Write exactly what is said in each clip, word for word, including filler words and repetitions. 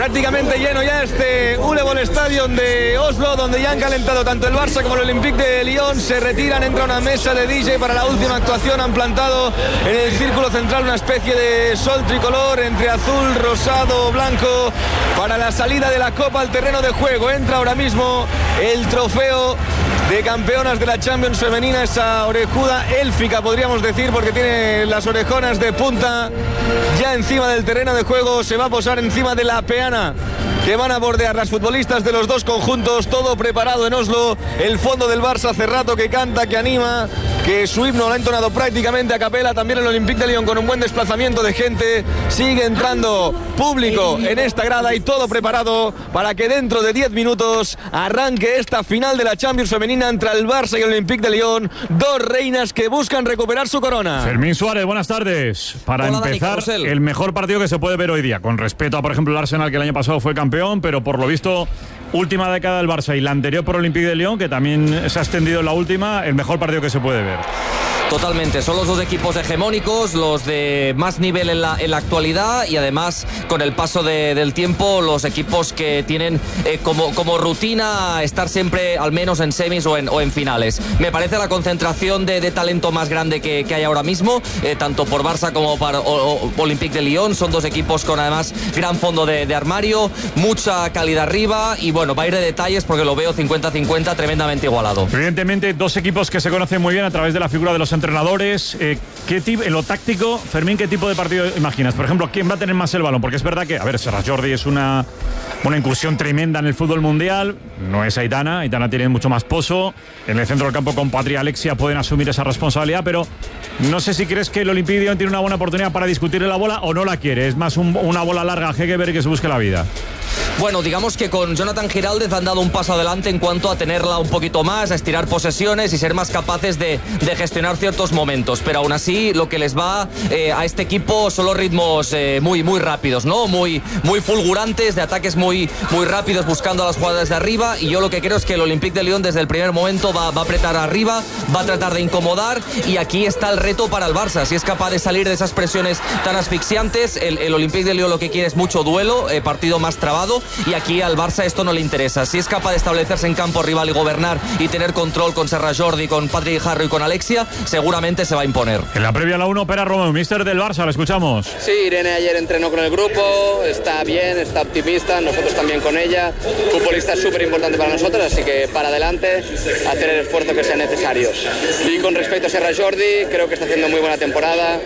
Prácticamente lleno ya este Ulevoll Stadium de Oslo, donde ya han calentado tanto el Barça como el Olympique de Lyon. Se retiran, entra una mesa de D J para la última actuación. Han plantado en el círculo central una especie de sol tricolor entre azul, rosado, blanco, para la salida de la Copa al terreno de juego. Entra ahora mismo el trofeo de campeonas de la Champions femenina, esa orejuda élfica podríamos decir, porque tiene las orejonas de punta ya encima del terreno de juego. Se va a posar encima de la peana que van a bordear las futbolistas de los dos conjuntos. Todo preparado en Oslo, el fondo del Barça hace rato que canta, que anima, que su himno lo ha entonado prácticamente a capela. También el Olympique de Lyon con un buen desplazamiento de gente. Sigue entrando público en esta grada y todo preparado para que dentro de diez minutos arranque esta final de la Champions femenina entre el Barça y el Olympique de Lyon. Dos reinas que buscan recuperar su corona. Fermín Suárez, buenas tardes. Para Hola, empezar, Dani, el mejor partido que se puede ver hoy día, con respeto a, por ejemplo, el Arsenal, que el año pasado fue campeón, pero por lo visto, última década del Barça y la anterior por Olympique de Lyon, que también se ha extendido en la última, el mejor partido que se puede ver. Totalmente, son los dos equipos hegemónicos, los de más nivel en la, en la actualidad, y además con el paso de, del tiempo los equipos que tienen eh, como, como rutina estar siempre al menos en semis o en, o en finales. Me parece la concentración de, de talento más grande que, que hay ahora mismo, eh, tanto por Barça como para o, o, Olympique de Lyon. Son dos equipos con además gran fondo de, de armario, mucha calidad arriba, y bueno, va a ir de detalles porque lo veo cincuenta cincuenta tremendamente igualado. Evidentemente, dos equipos que se conocen muy bien a través de la figura de los entrenadores. Eh, ¿qué tipo, en lo táctico, Fermín, qué tipo de partido imaginas? Por ejemplo, ¿quién va a tener más el balón? Porque es verdad que, a ver, Serra Jordi es una, una incursión tremenda en el fútbol mundial. No es Aitana. Aitana tiene mucho más pozo. En el centro del campo con Patri y Alexia pueden asumir esa responsabilidad, pero no sé si crees que el Olympique de Lyon tiene una buena oportunidad para discutirle la bola o no la quiere. Es más un, una bola larga a Hegerberg que se busque la vida. Bueno, digamos que con Jonathan Giraldez han dado un paso adelante en cuanto a tenerla un poquito más, a estirar posesiones y ser más capaces de, de gestionar ciertos momentos, pero aún así lo que les va eh, a este equipo son los ritmos eh, muy muy rápidos, ¿no? Muy, muy fulgurantes, de ataques muy, muy rápidos buscando las jugadas de arriba, y yo lo que creo es que el Olympique de Lyon desde el primer momento va, va a apretar arriba, va a tratar de incomodar, y aquí está el reto para el Barça, si es capaz de salir de esas presiones tan asfixiantes. El, el Olympique de Lyon lo que quiere es mucho duelo, eh, partido más trabado, y aquí al Barça esto no le interesa. Si es capaz de establecerse en campo rival y gobernar y tener control con Serra Jordi, con Patrick Harry y con Alexia, seguramente se va a imponer. En la previa a la uno, Pere Romeu, míster del Barça, lo escuchamos. Sí, Irene ayer entrenó con el grupo, está bien, está optimista, nosotros también con ella. Futbolista súper importante para nosotros, así que para adelante, hacer el esfuerzo que sea necesario. Y con respecto a Serra Jordi, creo que está haciendo muy buena temporada.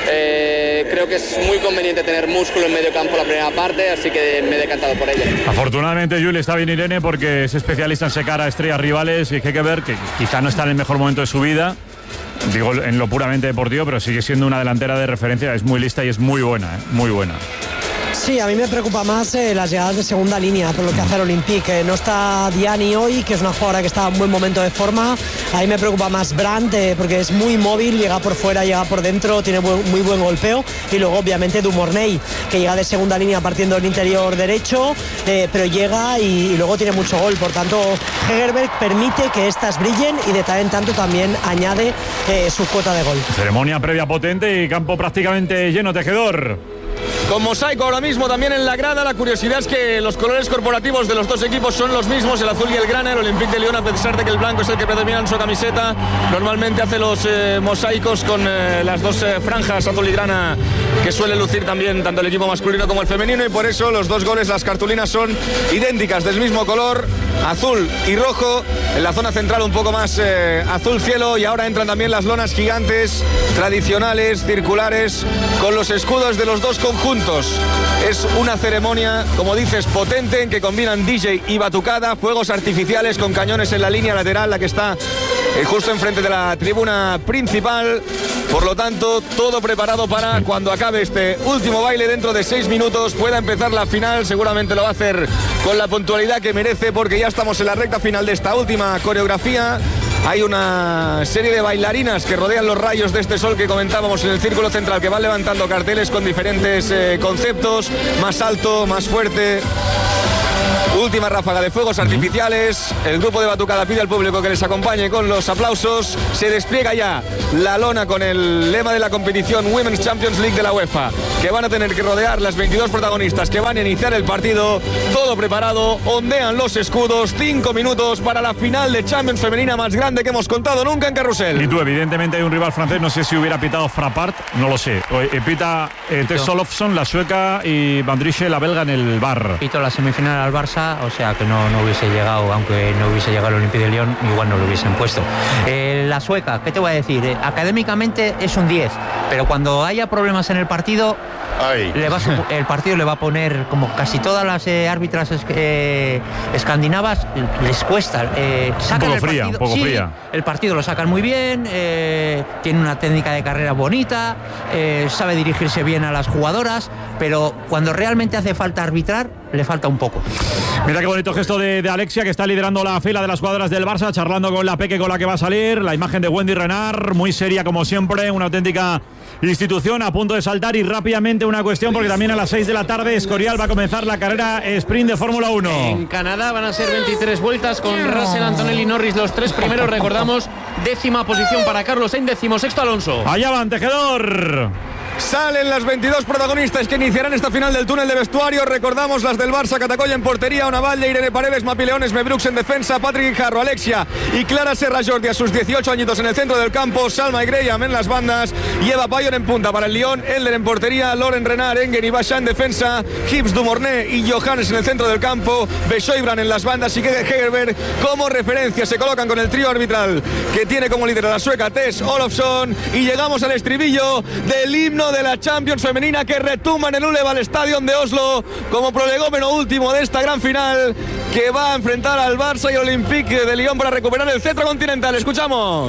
Eh, creo que es muy conveniente tener músculo en medio campo la primera parte, así que me he decantado por ella. Afortunadamente, Juli, está bien Irene porque es especialista en secar a estrellas rivales, y hay que ver que quizá no está en el mejor momento de su vida, digo en lo puramente deportivo, pero sigue siendo una delantera de referencia. Es muy lista y es muy buena, ¿eh? Muy buena. Sí, a mí me preocupa más eh, las llegadas de segunda línea por lo que hace el Olympique. Eh, no está Diani hoy, que es una jugadora que está en buen momento de forma. Ahí me preocupa más Brandt, eh, porque es muy móvil, llega por fuera, llega por dentro, tiene buen, muy buen golpeo. Y luego, obviamente, Dumornay, que llega de segunda línea partiendo del interior derecho, eh, pero llega y, y luego tiene mucho gol. Por tanto, Hegerberg permite que estas brillen y de tal en tanto también añade eh, su cuota de gol. Ceremonia previa potente y campo prácticamente lleno, Tejedor. Con mosaico ahora mismo también en la grada. La curiosidad es que los colores corporativos de los dos equipos son los mismos, el azul y el grana. El Olympique de Lyon, a pesar de que el blanco es el que predomina en su camiseta, normalmente hace los eh, mosaicos con eh, las dos eh, franjas azul y grana que suele lucir también tanto el equipo masculino como el femenino, y por eso los dos goles, las cartulinas son idénticas, del mismo color, azul y rojo. En la zona central un poco más eh, azul cielo, y ahora entran también las lonas gigantes tradicionales, circulares, con los escudos de los dos conjuntos. Es una ceremonia, como dices, potente, en que combinan D J y batucada, fuegos artificiales con cañones en la línea lateral, la que está eh, justo enfrente de la tribuna principal. Por lo tanto, todo preparado para cuando acabe este último baile dentro de seis minutos pueda empezar la final. Seguramente lo va a hacer con la puntualidad que merece, porque ya estamos en la recta final de esta última coreografía. Hay una serie de bailarinas que rodean los rayos de este sol que comentábamos en el círculo central, que van levantando carteles con diferentes eh, conceptos: más alto, más fuerte, Última ráfaga de fuegos artificiales. El grupo de Batucada pide al público que les acompañe con los aplausos. Se despliega ya la lona con el lema de la competición Women's Champions League de la UEFA, que van a tener que rodear las veintidós protagonistas que van a iniciar el partido. Todo preparado, ondean los escudos. Cinco minutos para la final de Champions femenina más grande que hemos contado nunca en Carrusel. Y tú, evidentemente hay un rival francés, no sé si hubiera pitado Frappart, no lo sé. O, eh, pita eh, Tess Olofsson, la sueca, y Van Driessen, la belga, en el bar. Pito la semifinal al Barça, o sea que no, no hubiese llegado, aunque no hubiese llegado al Olympique de Lyon, igual no lo hubiesen puesto. Eh, la sueca, ¿qué te voy a decir? Eh, académicamente es un diez, pero cuando haya problemas en el partido, le va a, el partido le va a poner, como casi todas las eh, árbitras eh, escandinavas, les cuesta. Eh, sacan un poco el fría, partido, un poco sí, fría. El partido lo sacan muy bien, eh, tiene una técnica de carrera bonita, eh, sabe dirigirse bien a las jugadoras, pero cuando realmente hace falta arbitrar, le falta un poco. Mira qué bonito gesto de, de Alexia, que está liderando la fila de las jugadoras del Barça, charlando con la peque con la que va a salir. La imagen de Wendy Renard, muy seria como siempre, una auténtica institución a punto de saltar. Y rápidamente una cuestión, porque también a las seis de la tarde Escorial va a comenzar la carrera sprint de Fórmula uno. En Canadá van a ser veintitrés vueltas con Russell, Antonelli y Norris los tres primeros. Recordamos, décima posición para Carlos Sainz, décimo sexto Alonso. Allá van, Tejedor. Salen las veintidós protagonistas que iniciarán esta final del túnel de vestuario. Recordamos las del Barça: Catacolla en portería, Onavalle, Irene Paredes, Mapi Leones, Mebrux en defensa, Patrick Guijarro, Alexia y Clara Serra Jordi a sus dieciocho añitos en el centro del campo, Salma y Graham en las bandas y Eva Payon en punta para el Lyon, Elder en portería, Loren Renard, Engen y Basha en defensa, Gibbs, Dumornay y Johannes en el centro del campo, Besoibran en las bandas y Hegerberg como referencia. Se colocan con el trío arbitral que tiene como líder a la sueca Tess Olofsson, y llegamos al estribillo del himno de la Champions femenina que retumba en el Uleval Stadium de Oslo como prolegómeno último de esta gran final que va a enfrentar al Barça y al Olympique de Lyon para recuperar el cetro continental. Escuchamos.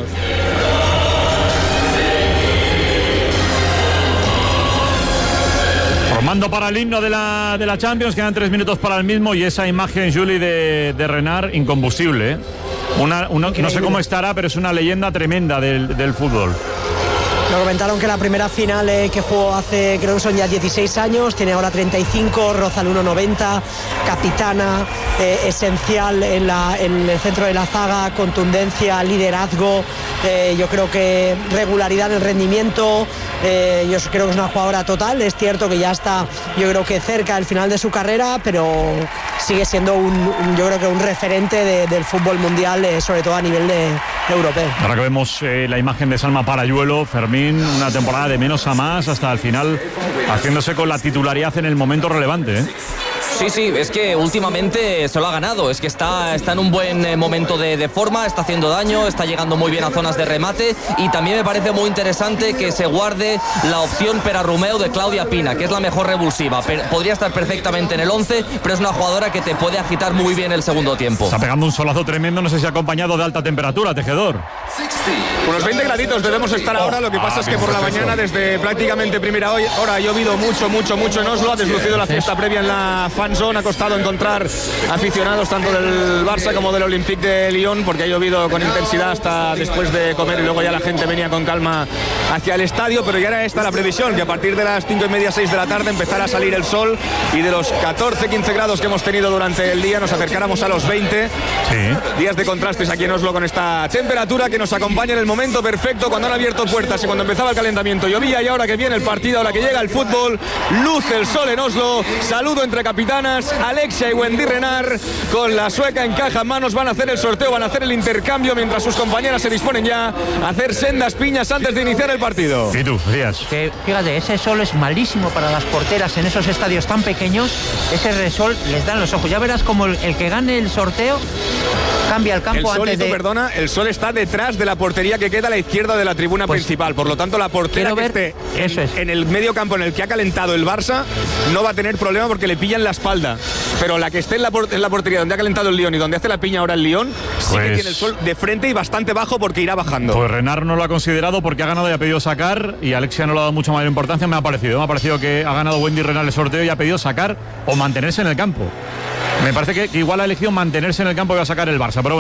Formando para el himno de la, de la Champions, quedan tres minutos para el mismo, y esa imagen, Julie, de, de Renard, incombustible, ¿eh? Una, una, no sé cómo estará, pero es una leyenda tremenda del, del fútbol. Nos comentaron que la primera final eh, que jugó hace, creo que son ya dieciséis años, tiene ahora treinta y cinco, roza el uno noventa, capitana, eh, esencial en, la, en el centro de la zaga, contundencia, liderazgo, eh, yo creo que regularidad en el rendimiento, eh, yo creo que es una jugadora total. Es cierto que ya está, yo creo que cerca del final de su carrera, pero sigue siendo un, un yo creo que un referente de, del fútbol mundial, eh, sobre todo a nivel de, de europeo. Ahora que vemos eh, la imagen de Salma Parayuelo, Fermín, una temporada de menos a más hasta el final, haciéndose con la titularidad en el momento relevante, ¿eh? Sí, sí, es que últimamente se lo ha ganado, es que está, está en un buen eh, momento de, de forma, está haciendo daño, está llegando muy bien a zonas de remate, y también me parece muy interesante que se guarde la opción Pera Romeo de Claudia Pina, que es la mejor revulsiva. Per, podría estar perfectamente en el once, pero es una jugadora que te puede agitar muy bien el segundo tiempo. Está pegando un solazo tremendo, no sé si acompañado de alta temperatura, Tejedor. Unos veinte graditos debemos estar ahora, lo que pasa ah, es que por la mañana, desde prácticamente primera hora, ha llovido mucho, mucho, mucho en Oslo, ha deslucido la fiesta previa en la fan zone, ha costado encontrar aficionados tanto del Barça como del Olympique de Lyon, porque ha llovido con intensidad hasta después de comer, y luego ya la gente venía con calma hacia el estadio. Pero ya era esta la previsión, que a partir de las cinco y media, seis de la tarde empezara a salir el sol, y de los catorce, quince grados que hemos tenido durante el día nos acercáramos a los veinte. Sí. Días de contrastes aquí en Oslo con esta temperatura que nos acompaña en el momento perfecto, cuando han abierto puertas y cuando empezaba el calentamiento llovía, y ahora que viene el partido, ahora que llega el fútbol, luce el sol en Oslo. Saludo entre capitanas, Alexia y Wendy Renard, con la sueca en caja en manos. Van a hacer el sorteo, van a hacer el intercambio, mientras sus compañeras se disponen ya a hacer sendas piñas antes de iniciar el partido. ¿Y tú, Díaz? Que, fíjate, ese sol es malísimo para las porteras en esos estadios tan pequeños. Ese resol les dan los ojos. Ya verás como el, el que gane el sorteo cambia el campo. El sol, antes de... perdona, el sol está detrás de la portería que queda a la izquierda de la tribuna pues, principal. Por lo tanto, la portera que ver, esté eso en, es. en el medio campo en el que ha calentado el Barça no va a tener problema porque le pillan la espalda. Pero la que esté en la, en la portería donde ha calentado el Lyon y donde hace la piña ahora el Lyon, sí pues, que tiene el sol de frente y bastante bajo, porque irá bajando. Pues Renard no lo ha considerado porque ha ganado y ha pedido sacar, y Alexia no le ha dado mucha mayor importancia. Me ha parecido, me ha parecido que ha ganado Wendy Renard el sorteo y ha pedido sacar o mantenerse en el campo. Me parece que, que igual ha elegido mantenerse en el campo y va a sacar el Barça. Pero bueno,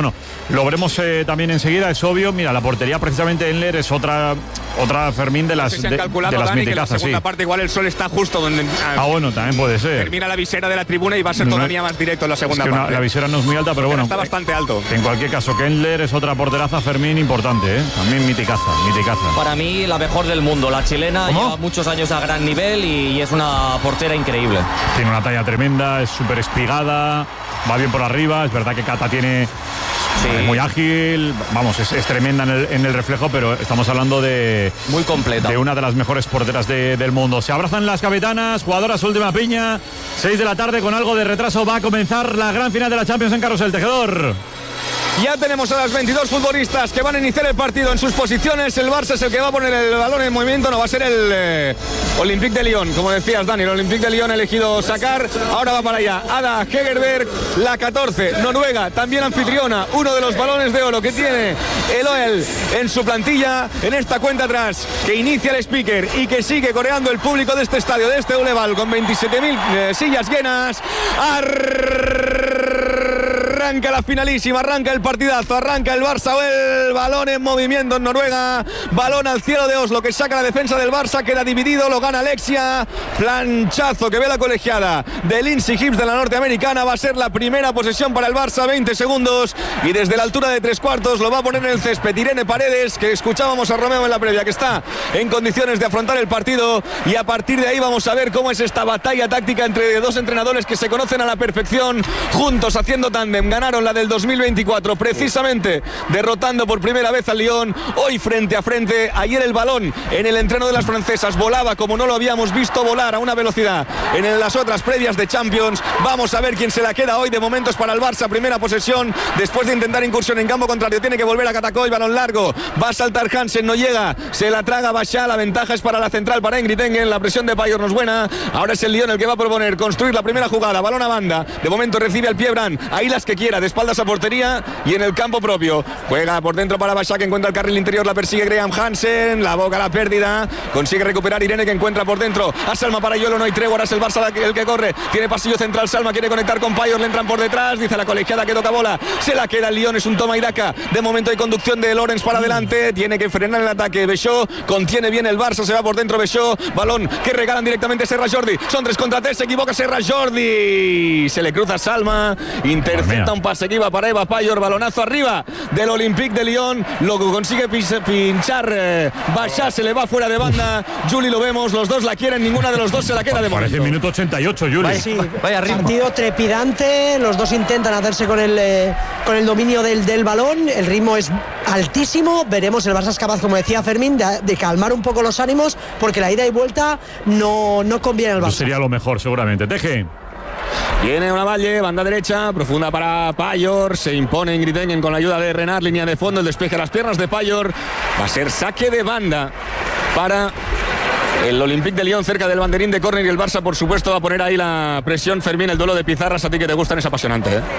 Lo veremos eh, también enseguida, es obvio. Mira, la portería precisamente Enler es otra otra Fermín de las, no sé si han de, calculado, de las Dani, que en la miticazas, segunda sí. parte igual el sol está justo donde Ah, bueno, también puede ser. termina la visera de la tribuna y va a ser todavía no, más directo en la segunda es que una, parte. la visera no es muy alta, pero bueno. Está bastante alto. En cualquier caso, Kendler es otra porteraza, Fermín, importante, ¿eh? También miticaza, miticaza. Para mí, la mejor del mundo. La chilena ¿Cómo? lleva muchos años a gran nivel y, y es una portera increíble. Tiene una talla tremenda, es súper espigada, va bien por arriba. Es verdad que Cata tiene... Sí. Es muy ágil, vamos, es, es tremenda en el, en el reflejo, pero estamos hablando de... Muy completa. De una de las mejores porteras de, del mundo. Se abrazan las capitanas, jugadoras última piña. seis de la tarde, con algo de retraso va a comenzar la gran final de la Champions en Carrusel. Tejedor. Ya tenemos a las veintidós futbolistas que van a iniciar el partido en sus posiciones. El Barça es el que va a poner el balón en movimiento. No va a ser el eh, Olympique de Lyon, como decías, Dani. El Olympique de Lyon ha elegido sacar. Ahora va para allá Ada Hegerberg, la catorce, Noruega, también anfitriona. Uno de los balones de oro que tiene el O E L en su plantilla. En esta cuenta atrás que inicia el speaker y que sigue coreando el público de este estadio, de este Boulevard, con veintisiete mil eh, sillas llenas. Arranca la finalísima, arranca el partidazo, arranca el Barça. El balón en movimiento en Noruega, balón al cielo de Oslo que saca la defensa del Barça, queda dividido, lo gana Alexia. Planchazo que ve la colegiada de Lindsay Hibbs de la norteamericana. Va a ser la primera posesión para el Barça, veinte segundos, y desde la altura de tres cuartos lo va a poner en el césped Irene Paredes, que escuchábamos a Romeo en la previa, que está en condiciones de afrontar el partido, y a partir de ahí vamos a ver cómo es esta batalla táctica entre dos entrenadores que se conocen a la perfección, juntos haciendo tándem. Ganaron la del dos mil veinticuatro precisamente derrotando por primera vez al Lyon, hoy frente a frente. Ayer el balón en el entreno de las francesas volaba como no lo habíamos visto volar a una velocidad en las otras previas de Champions. Vamos a ver quién se la queda hoy. De momento es para el Barça, primera posesión después de intentar incursión en campo contrario. Tiene que volver a Catacoy, balón largo, va a saltar Hansen, no llega, se la traga Bachá. La ventaja es para la central, para Ingrid Engen. La presión de Payor no es buena. Ahora es el Lyon el que va a proponer construir la primera jugada, balón a banda. De momento recibe al pie Brand, ahí las que quiera, de espaldas a portería y en el campo propio. Juega por dentro para Bachá, que encuentra el carril interior, la persigue Graham Hansen, la boca la pérdida, consigue recuperar Irene, que encuentra por dentro a Salma para Yolo, no hay tregua, ahora es el Barça el que corre, tiene pasillo central, Salma quiere conectar con Payor, le entran por detrás, dice la colegiada que toca bola, se la queda el Lyon, es un toma y daca. De momento hay conducción de Lorenz para adelante, tiene que frenar el ataque Bechó, contiene bien el Barça, se va por dentro Bechó, balón que regalan directamente a Serra Jordi, son tres contra tres, se equivoca Serra Jordi, se le cruza Salma, intercepta un pase que iba para Eva Payor, balonazo arriba del Olympique de Lyon, lo consigue pinchar eh, Bachá, se le va fuera de banda. Juli, lo vemos, los dos la quieren, ninguna de los dos se la queda de momento. Parece minuto ochenta y ocho, Juli. Vaya, sí, vaya ritmo. Partido trepidante, los dos intentan hacerse con el, eh, con el dominio del, del balón, el ritmo es altísimo, veremos, el Barça es capaz, como decía Fermín, de, de calmar un poco los ánimos, porque la ida y vuelta no, no conviene al Barça. Eso sería lo mejor, seguramente. Teje. Viene una Valle, banda derecha, profunda para Payor, se impone Ingrid Engen con la ayuda de Renard, línea de fondo, el despeje a las piernas de Payor, va a ser saque de banda para el Olympique de Lyon cerca del banderín de córner, y el Barça por supuesto va a poner ahí la presión. Fermín, el duelo de pizarras, a ti que te gustan, es apasionante, ¿eh?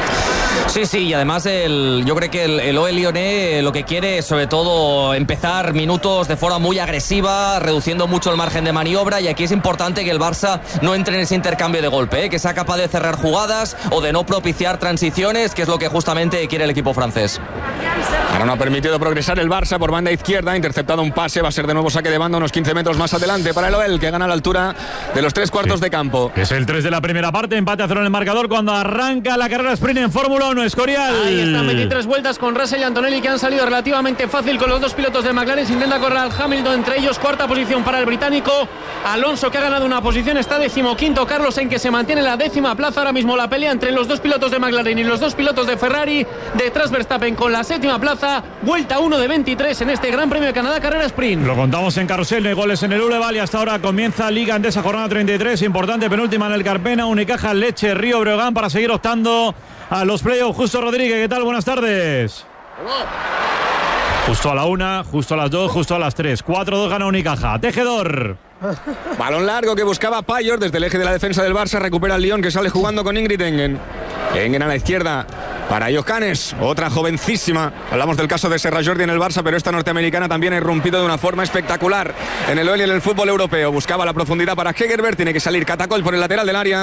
Sí, sí, y además el, yo creo que el, el O E L Lyonnais lo que quiere es sobre todo empezar minutos de forma muy agresiva, reduciendo mucho el margen de maniobra, y aquí es importante que el Barça no entre en ese intercambio de golpe, ¿eh? Que sea capaz de cerrar jugadas o de no propiciar transiciones, que es lo que justamente quiere el equipo francés. Ahora no ha permitido progresar el Barça por banda izquierda, ha interceptado un pase, va a ser de nuevo saque de banda unos quince metros más adelante para el O E L, que gana la altura de los tres cuartos sí. de campo. Es el tres de la primera parte, empate a cero en el marcador cuando arranca la carrera sprint en Fórmula uno, Escorial. Ahí están veintitrés vueltas con Russell y Antonelli, que han salido relativamente fácil con los dos pilotos de McLaren. Se intenta correr al Hamilton, entre ellos cuarta posición para el británico Alonso, que ha ganado una posición, está decimoquinto Carlos, en que se mantiene la décima plaza. Ahora mismo la pelea entre los dos pilotos de McLaren y los dos pilotos de Ferrari, detrás Verstappen con la séptima plaza. Vuelta uno de veintitrés en este Gran Premio de Canadá, carrera sprint. Lo contamos en Carrusel, no hay goles en el Boulevard, y hasta ahora comienza Liga Endesa, jornada treinta y tres, importante penúltima en el Carpena, Unicaja, Leche, Río Breogán, para seguir optando a los playoffs. Justo Rodríguez, ¿qué tal? Buenas tardes. Justo a la una, justo a las dos, justo a las tres. cuatro dos gana Unicaja. Tejedor. Balón largo que buscaba Payor desde el eje de la defensa del Barça. Recupera el Lyon, que sale jugando con Ingrid Engen. Engen a la izquierda para Johannes, otra jovencísima. Hablamos del caso de Serra Jordi en el Barça, pero esta norteamericana también ha irrumpido de una forma espectacular en el O E L y en el fútbol europeo. Buscaba la profundidad para Hegerberg, tiene que salir Catacol por el lateral del área,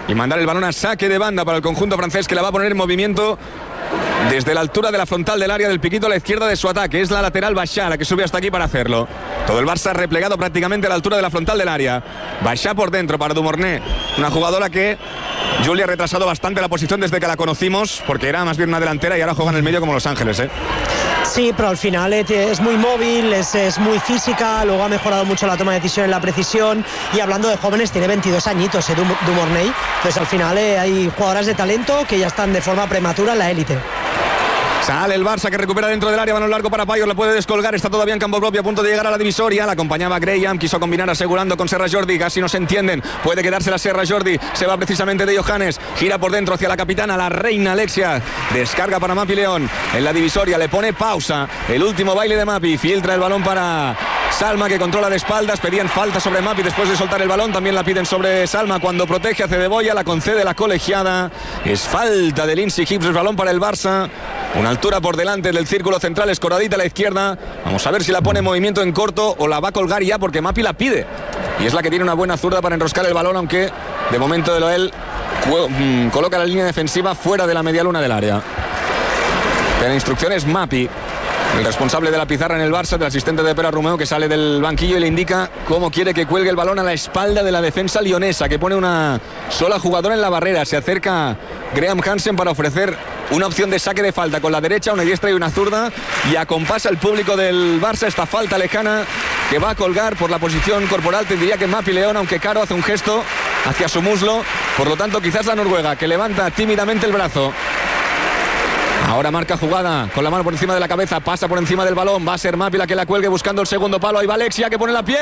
y mandar el balón a saque de banda para el conjunto francés, que la va a poner en movimiento desde la altura de la frontal del área del piquito a la izquierda de su ataque. Es la lateral Bachá la que sube hasta aquí para hacerlo. Todo el Barça replegado prácticamente a la altura de la frontal del área. Bachá por dentro para Dumornay, una jugadora que Julia ha retrasado bastante la posición desde que la conocimos, porque era más bien una delantera y ahora juega en el medio como Los Ángeles, ¿eh? Sí, pero al final es muy móvil, es, es muy física, luego ha mejorado mucho la toma de decisión, la precisión, y hablando de jóvenes, tiene veintidós añitos, ¿eh? Dumornay. Entonces al final eh, hay jugadoras de talento que ya están de forma prematura en la élite. Sale el Barça, que recupera dentro del área, balón largo para Payor, la puede descolgar, está todavía en campo propio, a punto de llegar a la divisoria. La acompañaba Graham, quiso combinar asegurando con Serra Jordi, casi no se entienden, puede quedarse la Serra Jordi, se va precisamente de Johannes, gira por dentro hacia la capitana, la reina Alexia, descarga para Mapi León, en la divisoria le pone pausa, el último baile de Mapi, filtra el balón para Salma, que controla de espaldas, pedían falta sobre Mapi después de soltar el balón, también la piden sobre Salma cuando protege a Cedeboya, la concede la colegiada, es falta de Lindsay Hibbs, el balón para el Barça, una altura por delante del círculo central, escoradita a la izquierda, vamos a ver si la pone en movimiento en corto o la va a colgar ya, porque Mapi la pide, y es la que tiene una buena zurda para enroscar el balón, aunque de momento de Loel coloca la línea defensiva fuera de la medialuna del área. Pero instrucciones Mapi, el responsable de la pizarra en el Barça, del asistente de Pera Romeo, que sale del banquillo y le indica cómo quiere que cuelgue el balón a la espalda de la defensa lionesa, que pone una sola jugadora en la barrera. Se acerca Graham Hansen para ofrecer una opción de saque de falta con la derecha, una diestra y una zurda, y acompasa el público del Barça esta falta lejana que va a colgar por la posición corporal. Te diría que Mapi León, aunque Caro hace un gesto hacia su muslo, por lo tanto quizás la noruega, que levanta tímidamente el brazo. Ahora marca jugada con la mano por encima de la cabeza, pasa por encima del balón, va a ser Mapi la que la cuelgue buscando el segundo palo. Ahí va Alexia, que pone la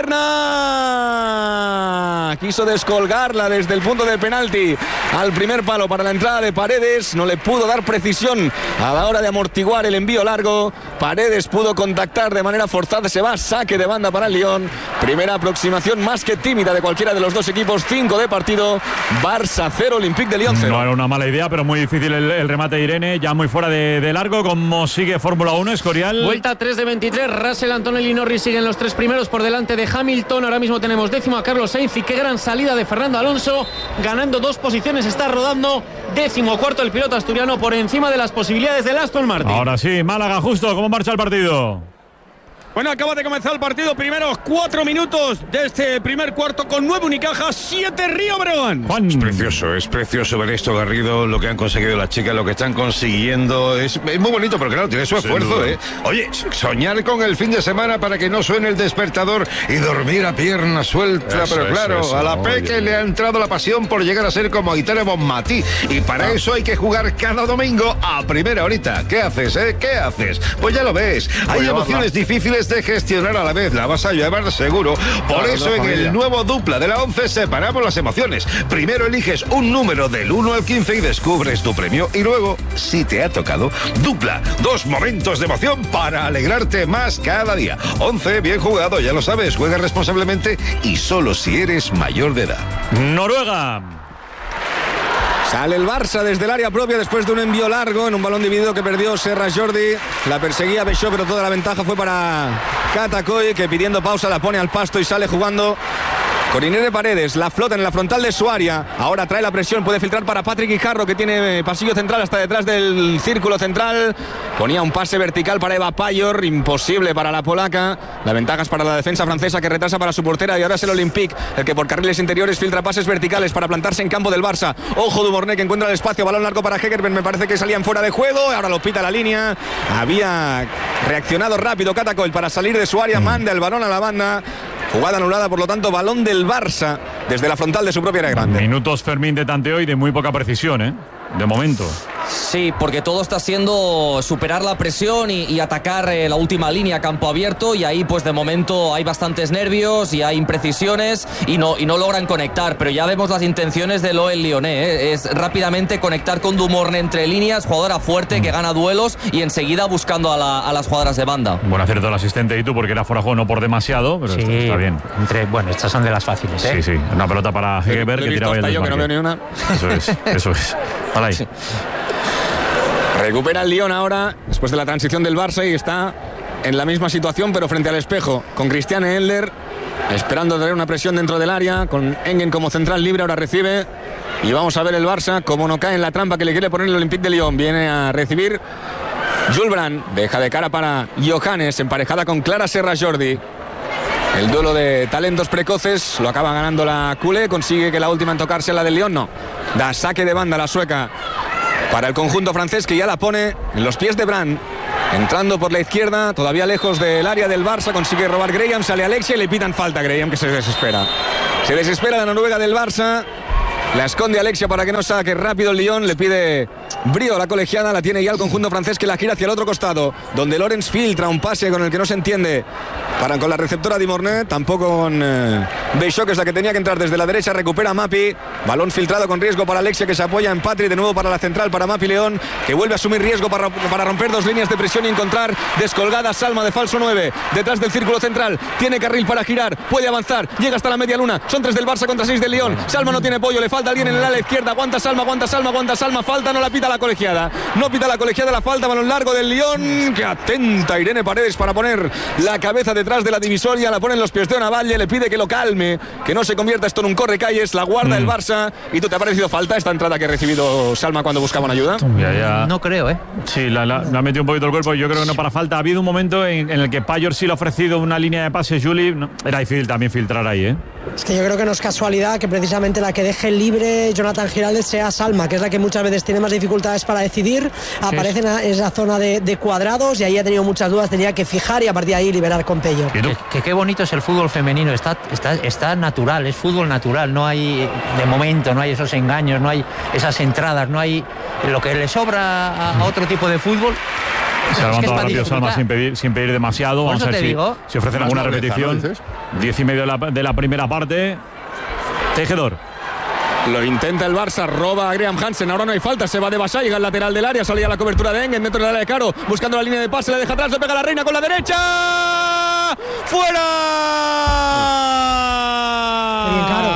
pierna, quiso descolgarla desde el punto de penalti al primer palo para la entrada de Paredes, no le pudo dar precisión a la hora de amortiguar el envío largo. Paredes pudo contactar de manera forzada, se va a saque de banda para el Lyon. Primera aproximación más que tímida de cualquiera de los dos equipos, cinco de partido. Barça cero, Olympique de Lyon cero. No era una mala idea, pero muy difícil el, el remate de Irene, ya muy fuera de De, de largo. Como sigue Fórmula uno, Escorial. Vuelta tres de veintitrés. Russell, Antonelli y Norris siguen los tres primeros por delante de Hamilton. Ahora mismo tenemos décimo a Carlos Sainz, y qué gran salida de Fernando Alonso, ganando dos posiciones, está rodando. Décimo cuarto el piloto asturiano, por encima de las posibilidades del Aston Martin. Ahora sí, Málaga, justo, ¿cómo marcha el partido? Bueno, acaba de comenzar el partido, primeros cuatro minutos de este primer cuarto con nueve Unicaja, siete Río Breogán. Juan. Es precioso, es precioso ver esto, Garrido, lo que han conseguido las chicas, lo que están consiguiendo. Es, es muy bonito, pero claro, tiene su esfuerzo, ¿eh? Oye, soñar con el fin de semana para que no suene el despertador y dormir a pierna suelta, eso, pero claro, eso, eso, a la no, Peque oye. le ha entrado la pasión por llegar a ser como Aitana Bonmatí, y para ah. eso hay que jugar cada domingo a primera horita. ¿Qué haces, eh? ¿Qué haces? Pues ya lo ves, hay Voy emociones difíciles de gestionar a la vez, la vas a llevar seguro. Por claro, eso no, en familia. el nuevo dupla de la once separamos las emociones. Primero eliges un número del uno al quince y descubres tu premio, y luego, si te ha tocado, dupla. Dos momentos de emoción para alegrarte más cada día. once, bien jugado, ya lo sabes, juega responsablemente y solo si eres mayor de edad. Noruega. Sale el Barça desde el área propia después de un envío largo en un balón dividido que perdió Serra Jordi. La perseguía Bechó, pero toda la ventaja fue para Catacoy, que pidiendo pausa la pone al pasto y sale jugando con Irene Paredes. La flota en la frontal de su área. Ahora trae la presión, puede filtrar para Patrick Guijarro, que tiene pasillo central hasta detrás del círculo central. Ponía un pase vertical para Eva Payor, imposible para la polaca. La ventaja es para la defensa francesa, que retrasa para su portera, y ahora es el Olympique el que por carriles interiores filtra pases verticales para plantarse en campo del Barça. Ojo Dumornay, que encuentra el espacio, balón largo para Hegerberg, me parece que salían fuera de juego, ahora lo pita la línea. Había reaccionado rápido Catacoy para salir de su área, manda el balón a la banda. Jugada anulada, por lo tanto, balón del Barça desde la frontal de su propia área grande. Minutos, Fermín, de tanteo y de muy poca precisión, ¿eh? De momento. Sí, porque todo está siendo superar la presión y, y atacar eh, la última línea, campo abierto, y ahí pues de momento hay bastantes nervios y hay imprecisiones y no, y no logran conectar, pero ya vemos las intenciones de Loel Lyonnais, ¿eh? Es rápidamente conectar con Dumornay entre líneas, jugadora fuerte que gana duelos y enseguida buscando a, la, a las jugadoras de banda. Buen acierto del asistente y tú, porque era fuera de juego, no por demasiado, pero Sí, está, está bien. Entre, bueno, estas son de las fáciles, ¿eh? Sí, sí, una pelota para Hegerberg que tiraba el yo que no veo desmarque. ni una. Eso es, eso es. Vale ahí. Sí. Recupera el Lyon ahora, después de la transición del Barça, y está en la misma situación, pero frente al espejo, con Christiane Elder, esperando tener una presión dentro del área, con Engen como central libre. Ahora recibe Y vamos a ver el Barça cómo no cae en la trampa que le quiere poner el Olympique de Lyon. Viene a recibir Jules Brand, deja de cara para Johannes, emparejada con Clara Serra Jordi. El duelo de talentos precoces lo acaba ganando la culé, consigue que la última en tocarse la del Lyon, no. Da saque de banda la sueca para el conjunto francés, que ya la pone en los pies de Brand. Entrando por la izquierda, todavía lejos del área del Barça, consigue robar Graham, sale Alexia y le pitan falta a Graham, que se desespera. Se desespera la Noruega del Barça. La esconde Alexia para que no saque rápido el Lyon. Le pide brío a la colegiada. La tiene ya el conjunto francés, que la gira hacia el otro costado, donde Lorenz filtra un pase con el que no se entiende para con la receptora de Mornet. Tampoco con eh, Beixó, que es la que tenía que entrar desde la derecha. Recupera Mapi. Balón filtrado con riesgo para Alexia, que se apoya en Patri. De nuevo para la central, para Mapi León, que vuelve a asumir riesgo para, para romper dos líneas de presión y encontrar descolgada Salma de falso nueve. Detrás del círculo central. Tiene carril para girar. Puede avanzar. Llega hasta la media luna. Son tres del Barça contra seis del Lyon. Salma no tiene apoyo. Le falta alguien en el ala izquierda. Aguanta Salma, aguanta Salma, aguanta Salma. Falta, no la pita la colegiada. No pita la colegiada la falta. Balón largo del Lyon. Que atenta Irene Paredes para poner la cabeza detrás de la divisoria. La pone en los pies de Onavalle. Le pide que lo calme, que no se convierta esto en un correcalles. La guarda mm. el Barça. ¿Y tú te ha parecido falta esta entrada que ha recibido Salma cuando buscaban ayuda? Ya, ya. No creo, ¿eh? Sí, la, la, la ha metido un poquito el cuerpo. Yo creo que no para falta. Ha habido un momento en, en el que Payor sí le ha ofrecido una línea de pase. Juli, no, era difícil también filtrar ahí, ¿eh? Es que yo creo que no es casualidad que precisamente la que deje libre Jonathan Giraldez sea Salma, que es la que muchas veces tiene más dificultades para decidir. Aparece en esa zona de, de cuadrados y ahí ha tenido muchas dudas, tenía que fijar y a partir de ahí liberar con Pello. Que, que qué bonito es el fútbol femenino, está, está, está natural, es fútbol natural, no hay de momento, no hay esos engaños, no hay esas entradas, no hay lo que le sobra a, a otro tipo de fútbol. Se ha levantado rápido Salma sin pedir, sin pedir demasiado. Por Vamos a ver si, si ofrecen alguna nobleza, repetición. ¿no Diez y medio de la, de la primera parte. Tejedor. Lo intenta el Barça, roba a Graham Hansen. Ahora no hay falta, se va de Basá, llega al lateral del área. Salía la cobertura de Engen dentro del área de Caro, buscando la línea de pase, le deja atrás, le pega la Reina con la derecha. ¡Fuera! Bien, Caro.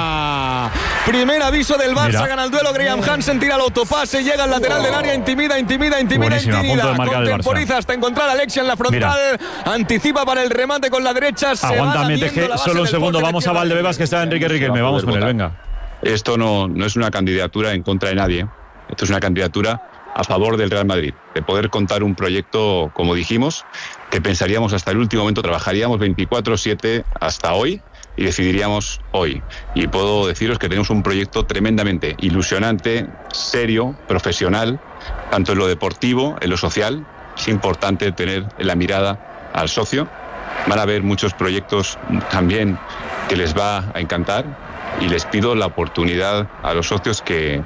Primer aviso del Barça, Mira. gana el duelo Graham Hansen, tira el autopase, llega al lateral wow. del área, intimida, intimida, intimida, Buenísima, intimida. punto de marca del Contemporiza hasta encontrar a Alexia en la frontal. Mira. Anticipa para el remate con la derecha. Aguántame, Teje, solo un segundo. Vamos a Valdebebas, que está Enrique Riquelme. Vamos con él, venga. Esto no, no es una candidatura en contra de nadie. Esto es una candidatura a favor del Real Madrid, de poder contar un proyecto, como dijimos, que pensaríamos hasta el último momento, trabajaríamos veinticuatro siete hasta hoy y decidiríamos hoy. Y puedo deciros que tenemos un proyecto tremendamente ilusionante, serio, profesional, tanto en lo deportivo, en lo social. Es importante tener en la mirada al socio. Van a haber muchos proyectos también que les va a encantar y les pido la oportunidad a los socios que,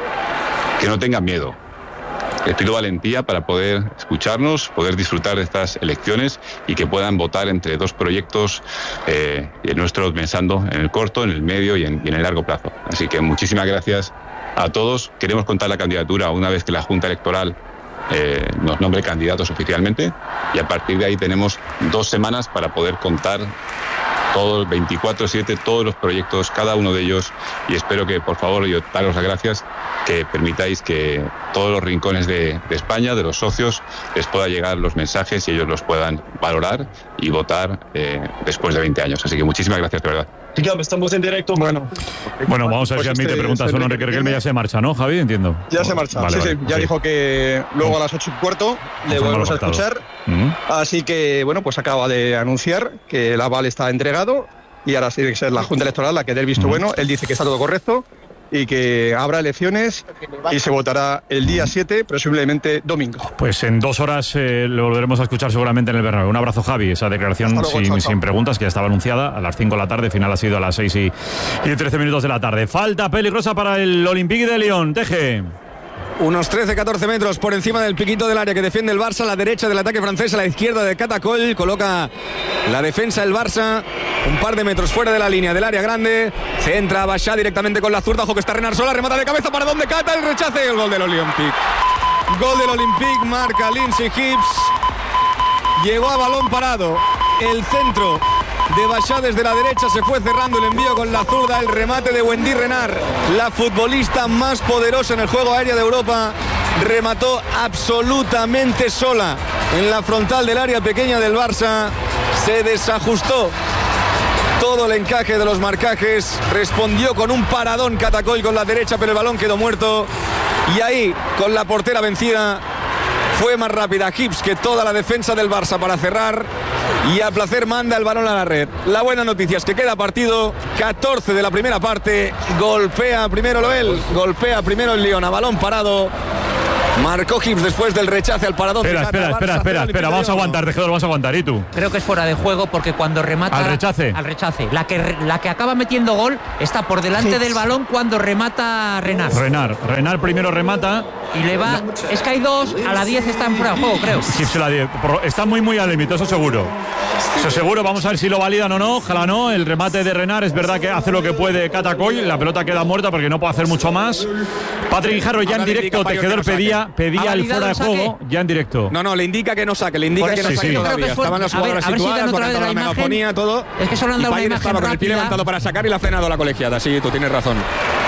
que no tengan miedo. Les pido valentía para poder escucharnos, poder disfrutar de estas elecciones y que puedan votar entre dos proyectos eh, nuestros, pensando en el corto, en el medio y en, y en el largo plazo. Así que muchísimas gracias a todos. Queremos contar la candidatura una vez que la Junta Electoral eh, nos nombre candidatos oficialmente y a partir de ahí tenemos dos semanas para poder contar todos, veinticuatro siete, todos los proyectos, cada uno de ellos, y espero que, por favor, yo daros las gracias, que permitáis que todos los rincones de, de España, de los socios, les pueda llegar los mensajes y ellos los puedan valorar y votar eh, después de veinte años. Así que muchísimas gracias, de verdad. Estamos en directo. Bueno, bueno vamos a ver pues si admite este, preguntas este o no. Enrique Riquelme ya se marcha, ¿no, Javi? Entiendo. Ya se marcha, vale, sí, vale, sí. Ya sí. dijo que luego a las ocho y cuarto le volvemos a escuchar. Uh-huh. Así que, bueno, pues acaba de anunciar que el aval está entregado y ahora tiene que ser la Junta Electoral la que dé el visto uh-huh. bueno. Él dice que está todo correcto y que habrá elecciones y se votará el día siete, presumiblemente domingo. Pues en dos horas eh, lo volveremos a escuchar seguramente en el Bernabéu. Un abrazo, Javi. Esa declaración luego, sin, chao, chao. sin preguntas, que ya estaba anunciada a las cinco de la tarde. Final ha sido a las seis y, y trece minutos de la tarde. Falta peligrosa para el Olympique de Lyon. Teje. Unos trece catorce metros por encima del piquito del área que defiende el Barça, a la derecha del ataque francés, a la izquierda de Catacol, coloca la defensa el Barça, un par de metros fuera de la línea del área grande, centra a Bachá directamente con la zurda, ojo que está Renard sola, remata de cabeza para donde Cata, el rechace y el gol del Olympique. Gol del Olympique, marca Lindsay Hibbs, llegó a balón parado, el centro de Bachá desde la derecha, se fue cerrando el envío con la zurda, el remate de Wendy Renard, la futbolista más poderosa en el juego aéreo de Europa, remató absolutamente sola en la frontal del área pequeña del Barça, se desajustó todo el encaje de los marcajes. Respondió con un paradón Catacoll con la derecha, pero el balón quedó muerto. Y ahí, con la portera vencida, fue más rápida Hibbs que toda la defensa del Barça para cerrar. Y a placer manda el balón a la red. La buena noticia es que queda partido. catorce de la primera parte. Golpea primero Loel. Golpea primero el Lyon a balón parado. Marcó Hibbs después del rechace al paradón. Espera, espera, espera, espera, espera. Vamos a aguantar, tejedor, vamos a aguantar. ¿Y tú? Creo que es fuera de juego porque cuando remata... ¿Al rechace? Al rechace. La que, la que acaba metiendo gol está por delante Hibbs. del balón cuando remata Renard. Renard. Renard primero remata. Y le va... Es que hay dos, a la diez está en fuera de juego, creo. Hibbs la diez. Está muy, muy al límite, eso seguro. Eso seguro. Vamos a ver si lo validan o no. Ojalá no. El remate de Renard es verdad que hace lo que puede Catacoll. La pelota queda muerta porque no puede hacer mucho más. Patrick Guijarro ya en directo, tejedor, pedía, pedía el fuera de juego ya en directo. No, no, le indica que no saque, le indica que no sí, saque sí. todavía. Estaban las jugadoras situadas, con la megafonía, todo. Es que solo han y dado una Payet imagen estaba con el pie rápida. levantado para sacar y la ha frenado la colegiada. Sí, tú tienes razón.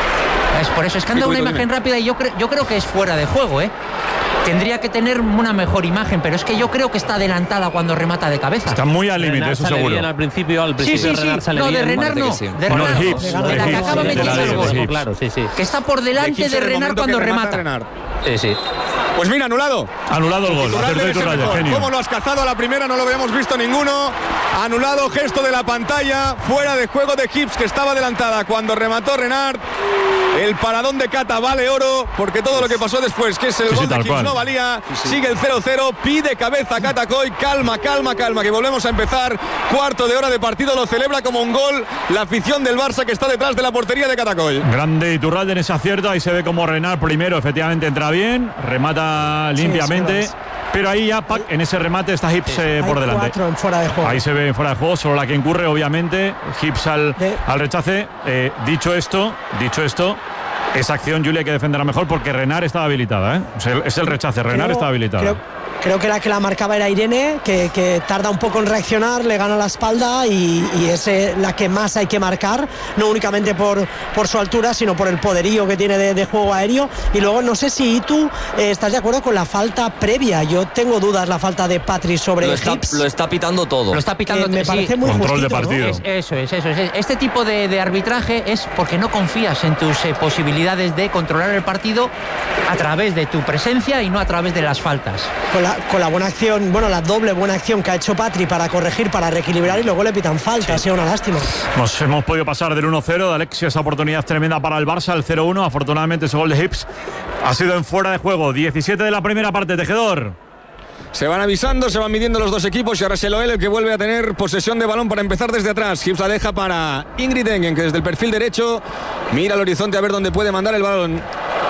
Es por eso, es que han dado una imagen rápida y yo, cre yo creo que es fuera de juego, ¿eh? Tendría que tener una mejor imagen, pero es que yo creo que está adelantada cuando remata de cabeza. Está muy al límite, eso seguro. Bien al principio, al principio sí, sí, Renard sí. sale No, bien. de Renard no. Sí. De No, Renard el no. Hibbs, De la que acaba de la metiendo el de gol. Hibbs. Claro, sí, sí. Que está por delante de Renard cuando remata. Sí, sí. Pues mira, anulado. Anulado el gol. Iturralde Acertó es el Iturralde, mejor. genio. ¿Cómo lo has cazado a la primera? No lo habíamos visto ninguno. Anulado, gesto de la pantalla. Fuera de juego de Hibbs, que estaba adelantada cuando remató Renard. El paradón de Cata vale oro, porque todo lo que pasó después, que es el Sí, sí, gol de tal Hibbs, cual. no valía. Sigue el cero cero, pide cabeza Catacoll. Calma, calma, calma, que volvemos a empezar. Cuarto de hora de partido, lo celebra como un gol la afición del Barça que está detrás de la portería de Catacoll. Grande Iturralde en ese acierto. Ahí se ve como Renard primero efectivamente entra bien, remata limpiamente. sí, pero ahí ya Pac, en ese remate está Hibbs eh, por Hay delante. cuatro en fuera de juego. Ahí se ve fuera de juego, solo la que incurre obviamente. Hibbs al, De- al rechace. Eh, dicho esto, dicho esto, esa acción Julia hay que defenderla mejor porque Renard estaba habilitada, ¿eh? O sea, es el rechace, Renard Creo- está habilitada. Creo, creo que la que la marcaba era Irene, que, que tarda un poco en reaccionar, le gana la espalda y, y es eh, la que más hay que marcar, no únicamente por, por su altura, sino por el poderío que tiene de, de juego aéreo. Y luego no sé si tú eh, estás de acuerdo con la falta previa. Yo tengo dudas la falta de Patri sobre Lo está, Hibbs. lo está pitando todo. Lo está pitando. Que me sí. parece muy Control de justito, ¿no? partido. Es- eso es, eso es. Este tipo de, de arbitraje es porque no confías en tus eh, posibilidades de controlar el partido a través de tu presencia y no a través de las faltas. Con la, con la buena acción, bueno, la doble buena acción que ha hecho Patri para corregir, para reequilibrar y luego le pitan falta. Ha sido una lástima. Nos hemos podido pasar del uno cero de Alexia, esa oportunidad tremenda para el Barça, el cero uno. Afortunadamente ese gol de Hibbs ha sido en fuera de juego. diecisiete de la primera parte, tejedor. Se van avisando, se van midiendo los dos equipos y ahora es Eloel el que vuelve a tener posesión de balón para empezar desde atrás. Hibbs la deja para Ingrid Engen, que desde el perfil derecho mira al horizonte a ver dónde puede mandar el balón.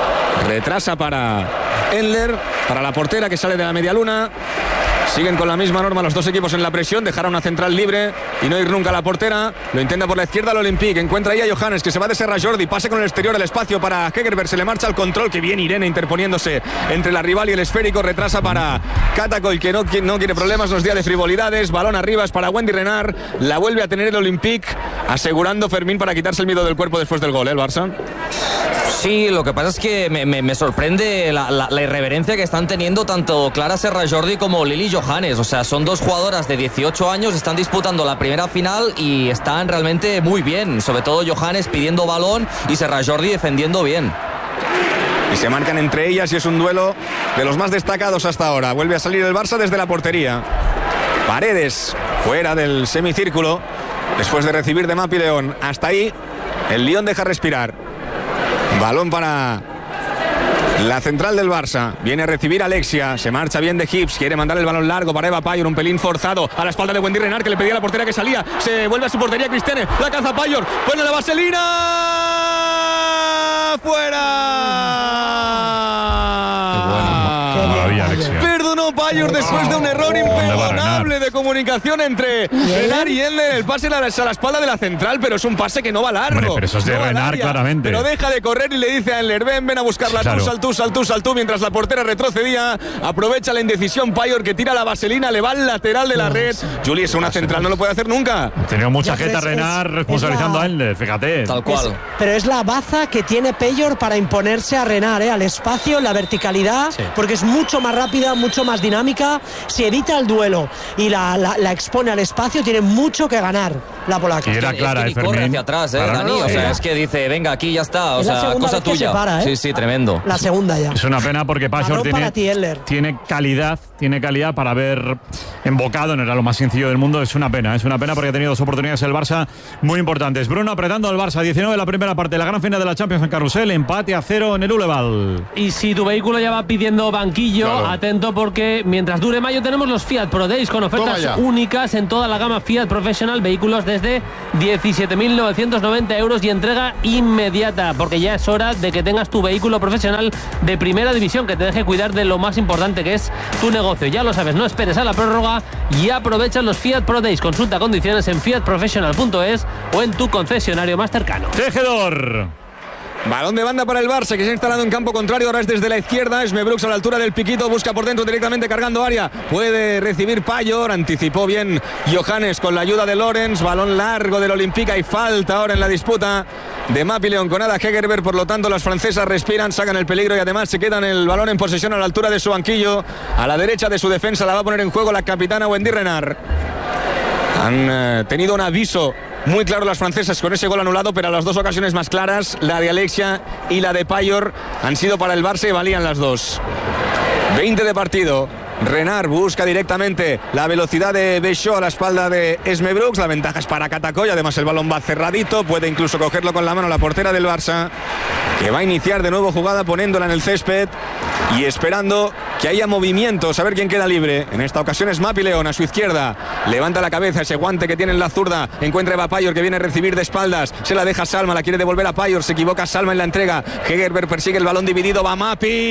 Retrasa para Endler, para la portera que sale de la media luna. Siguen con la misma norma los dos equipos en la presión, dejar a una central libre y no ir nunca a la portera. Lo intenta por la izquierda el Olympique, encuentra ahí a Johannes, que se va de Serra Jordi, pase con el exterior el espacio para Hegerberg, se le marcha el control, que bien Irene interponiéndose entre la rival y el esférico, retrasa para Catacoll, que no, que no quiere problemas los días de frivolidades, balón arriba, es para Wendy Renard, la vuelve a tener el Olympique, asegurando Fermín para quitarse el miedo del cuerpo después del gol, ¿eh, el Barça? Sí, lo que pasa es que me, me, me sorprende la, la, la irreverencia que están teniendo tanto Clara Serra Jordi como Lili Johannes. O sea, son dos jugadoras de dieciocho años, están disputando la primera final y están realmente muy bien. Sobre todo Johannes pidiendo balón y Serra Jordi defendiendo bien. Y se marcan entre ellas y es un duelo de los más destacados hasta ahora. Vuelve a salir el Barça desde la portería. Paredes fuera del semicírculo después de recibir de Mapi León. Hasta ahí el Lyon deja respirar. Balón para la central del Barça. Viene a recibir Alexia. Se marcha bien de Hibbs. Quiere mandar el balón largo para Eva Payor. Un pelín forzado a la espalda de Wendy Renard, que le pedía a la portera que salía. Se vuelve a su portería Cristiane. La caza Payor. Pone la vaselina. ¡Fuera! Maravilla, Alexia. Perdonó Payor después de un error imperdonable de comunicación entre Renard y Endler. El pase a la, a la espalda de la central, pero es un pase que no va largo. Hombre, pero eso es de No va al Renard, área. claramente. Pero deja de correr y le dice a Endler, ven, ven a buscarla, Claro. tú, sal tú, sal tú, sal tú, mientras la portera retrocedía. Aprovecha la indecisión Payor, que tira la vaselina, le va al lateral de la red. Juli, es una central, no lo puede hacer nunca. Ha tenido mucha Ya, pero jeta es- Renard es- responsabilizando es la- a Endler, fíjate. Tal cual. Es- pero es la baza que tiene Payor para imponerse a Renard, ¿eh? Al espacio, la verticalidad, porque es mucho más rápida, mucho más dinámica. Si evita el duelo y la, la- la expone al espacio, tiene mucho que ganar. la polaca. Y era clara, es que ni corre hacia atrás, eh, Dani. O sea, es que dice, venga, aquí ya está. O es la sea, cosa tuya. Para, ¿eh? Sí, sí, tremendo. La segunda ya. Es una pena porque Pajor tiene, tiene calidad, tiene calidad para haber embocado, no era lo más sencillo del mundo. Es una pena, es una pena porque ha tenido dos oportunidades el Barça muy importantes. Bruno apretando al Barça, diecinueve de la primera parte, la gran final de la Champions en Carrusel, empate a cero en el Uleval. Y si tu vehículo ya va pidiendo banquillo, claro. atento porque mientras dure mayo tenemos los Fiat Pro Days con ofertas únicas en toda la gama Fiat Professional, vehículos desde diecisiete mil novecientos noventa euros y entrega inmediata, porque ya es hora de que tengas tu vehículo profesional de primera división, que te deje cuidar de lo más importante que es tu negocio. Ya lo sabes, no esperes a la prórroga y aprovecha los Fiat Pro Days. Consulta condiciones en fiat professional punto es o en tu concesionario más cercano. Tejedor. Balón de banda para el Barça, que se ha instalado en campo contrario. Ahora es desde la izquierda. Esme Brooks a la altura del piquito. Busca por dentro directamente cargando área. Puede recibir Pajor. Anticipó bien Johannes con la ayuda de Lorenz. Balón largo del Olympique. Y falta ahora en la disputa de Mapi Leonconada Hegerberg. Por lo tanto, las francesas respiran, sacan el peligro y además se quedan el balón en posesión a la altura de su banquillo. A la derecha de su defensa la va a poner en juego la capitana Wendy Renard. Han eh, tenido un aviso muy claro las francesas con ese gol anulado, pero las dos ocasiones más claras, la de Alexia y la de Pajor, han sido para el Barça y valían las dos. veinte de partido. Renard busca directamente la velocidad de Béchot a la espalda de Esme Brooks. La ventaja es para Catacoy. Además el balón va cerradito. Puede incluso cogerlo con la mano la portera del Barça, que va a iniciar de nuevo jugada poniéndola en el césped y esperando que haya movimientos. A ver quién queda libre. En esta ocasión es Mapi León a su izquierda. Levanta la cabeza, ese guante que tiene en la zurda. Encuentra a Eva Pajor, que viene a recibir de espaldas. Se la deja Salma, la quiere devolver a Pajor. Se equivoca Salma en la entrega. Hegerberg persigue el balón dividido. Va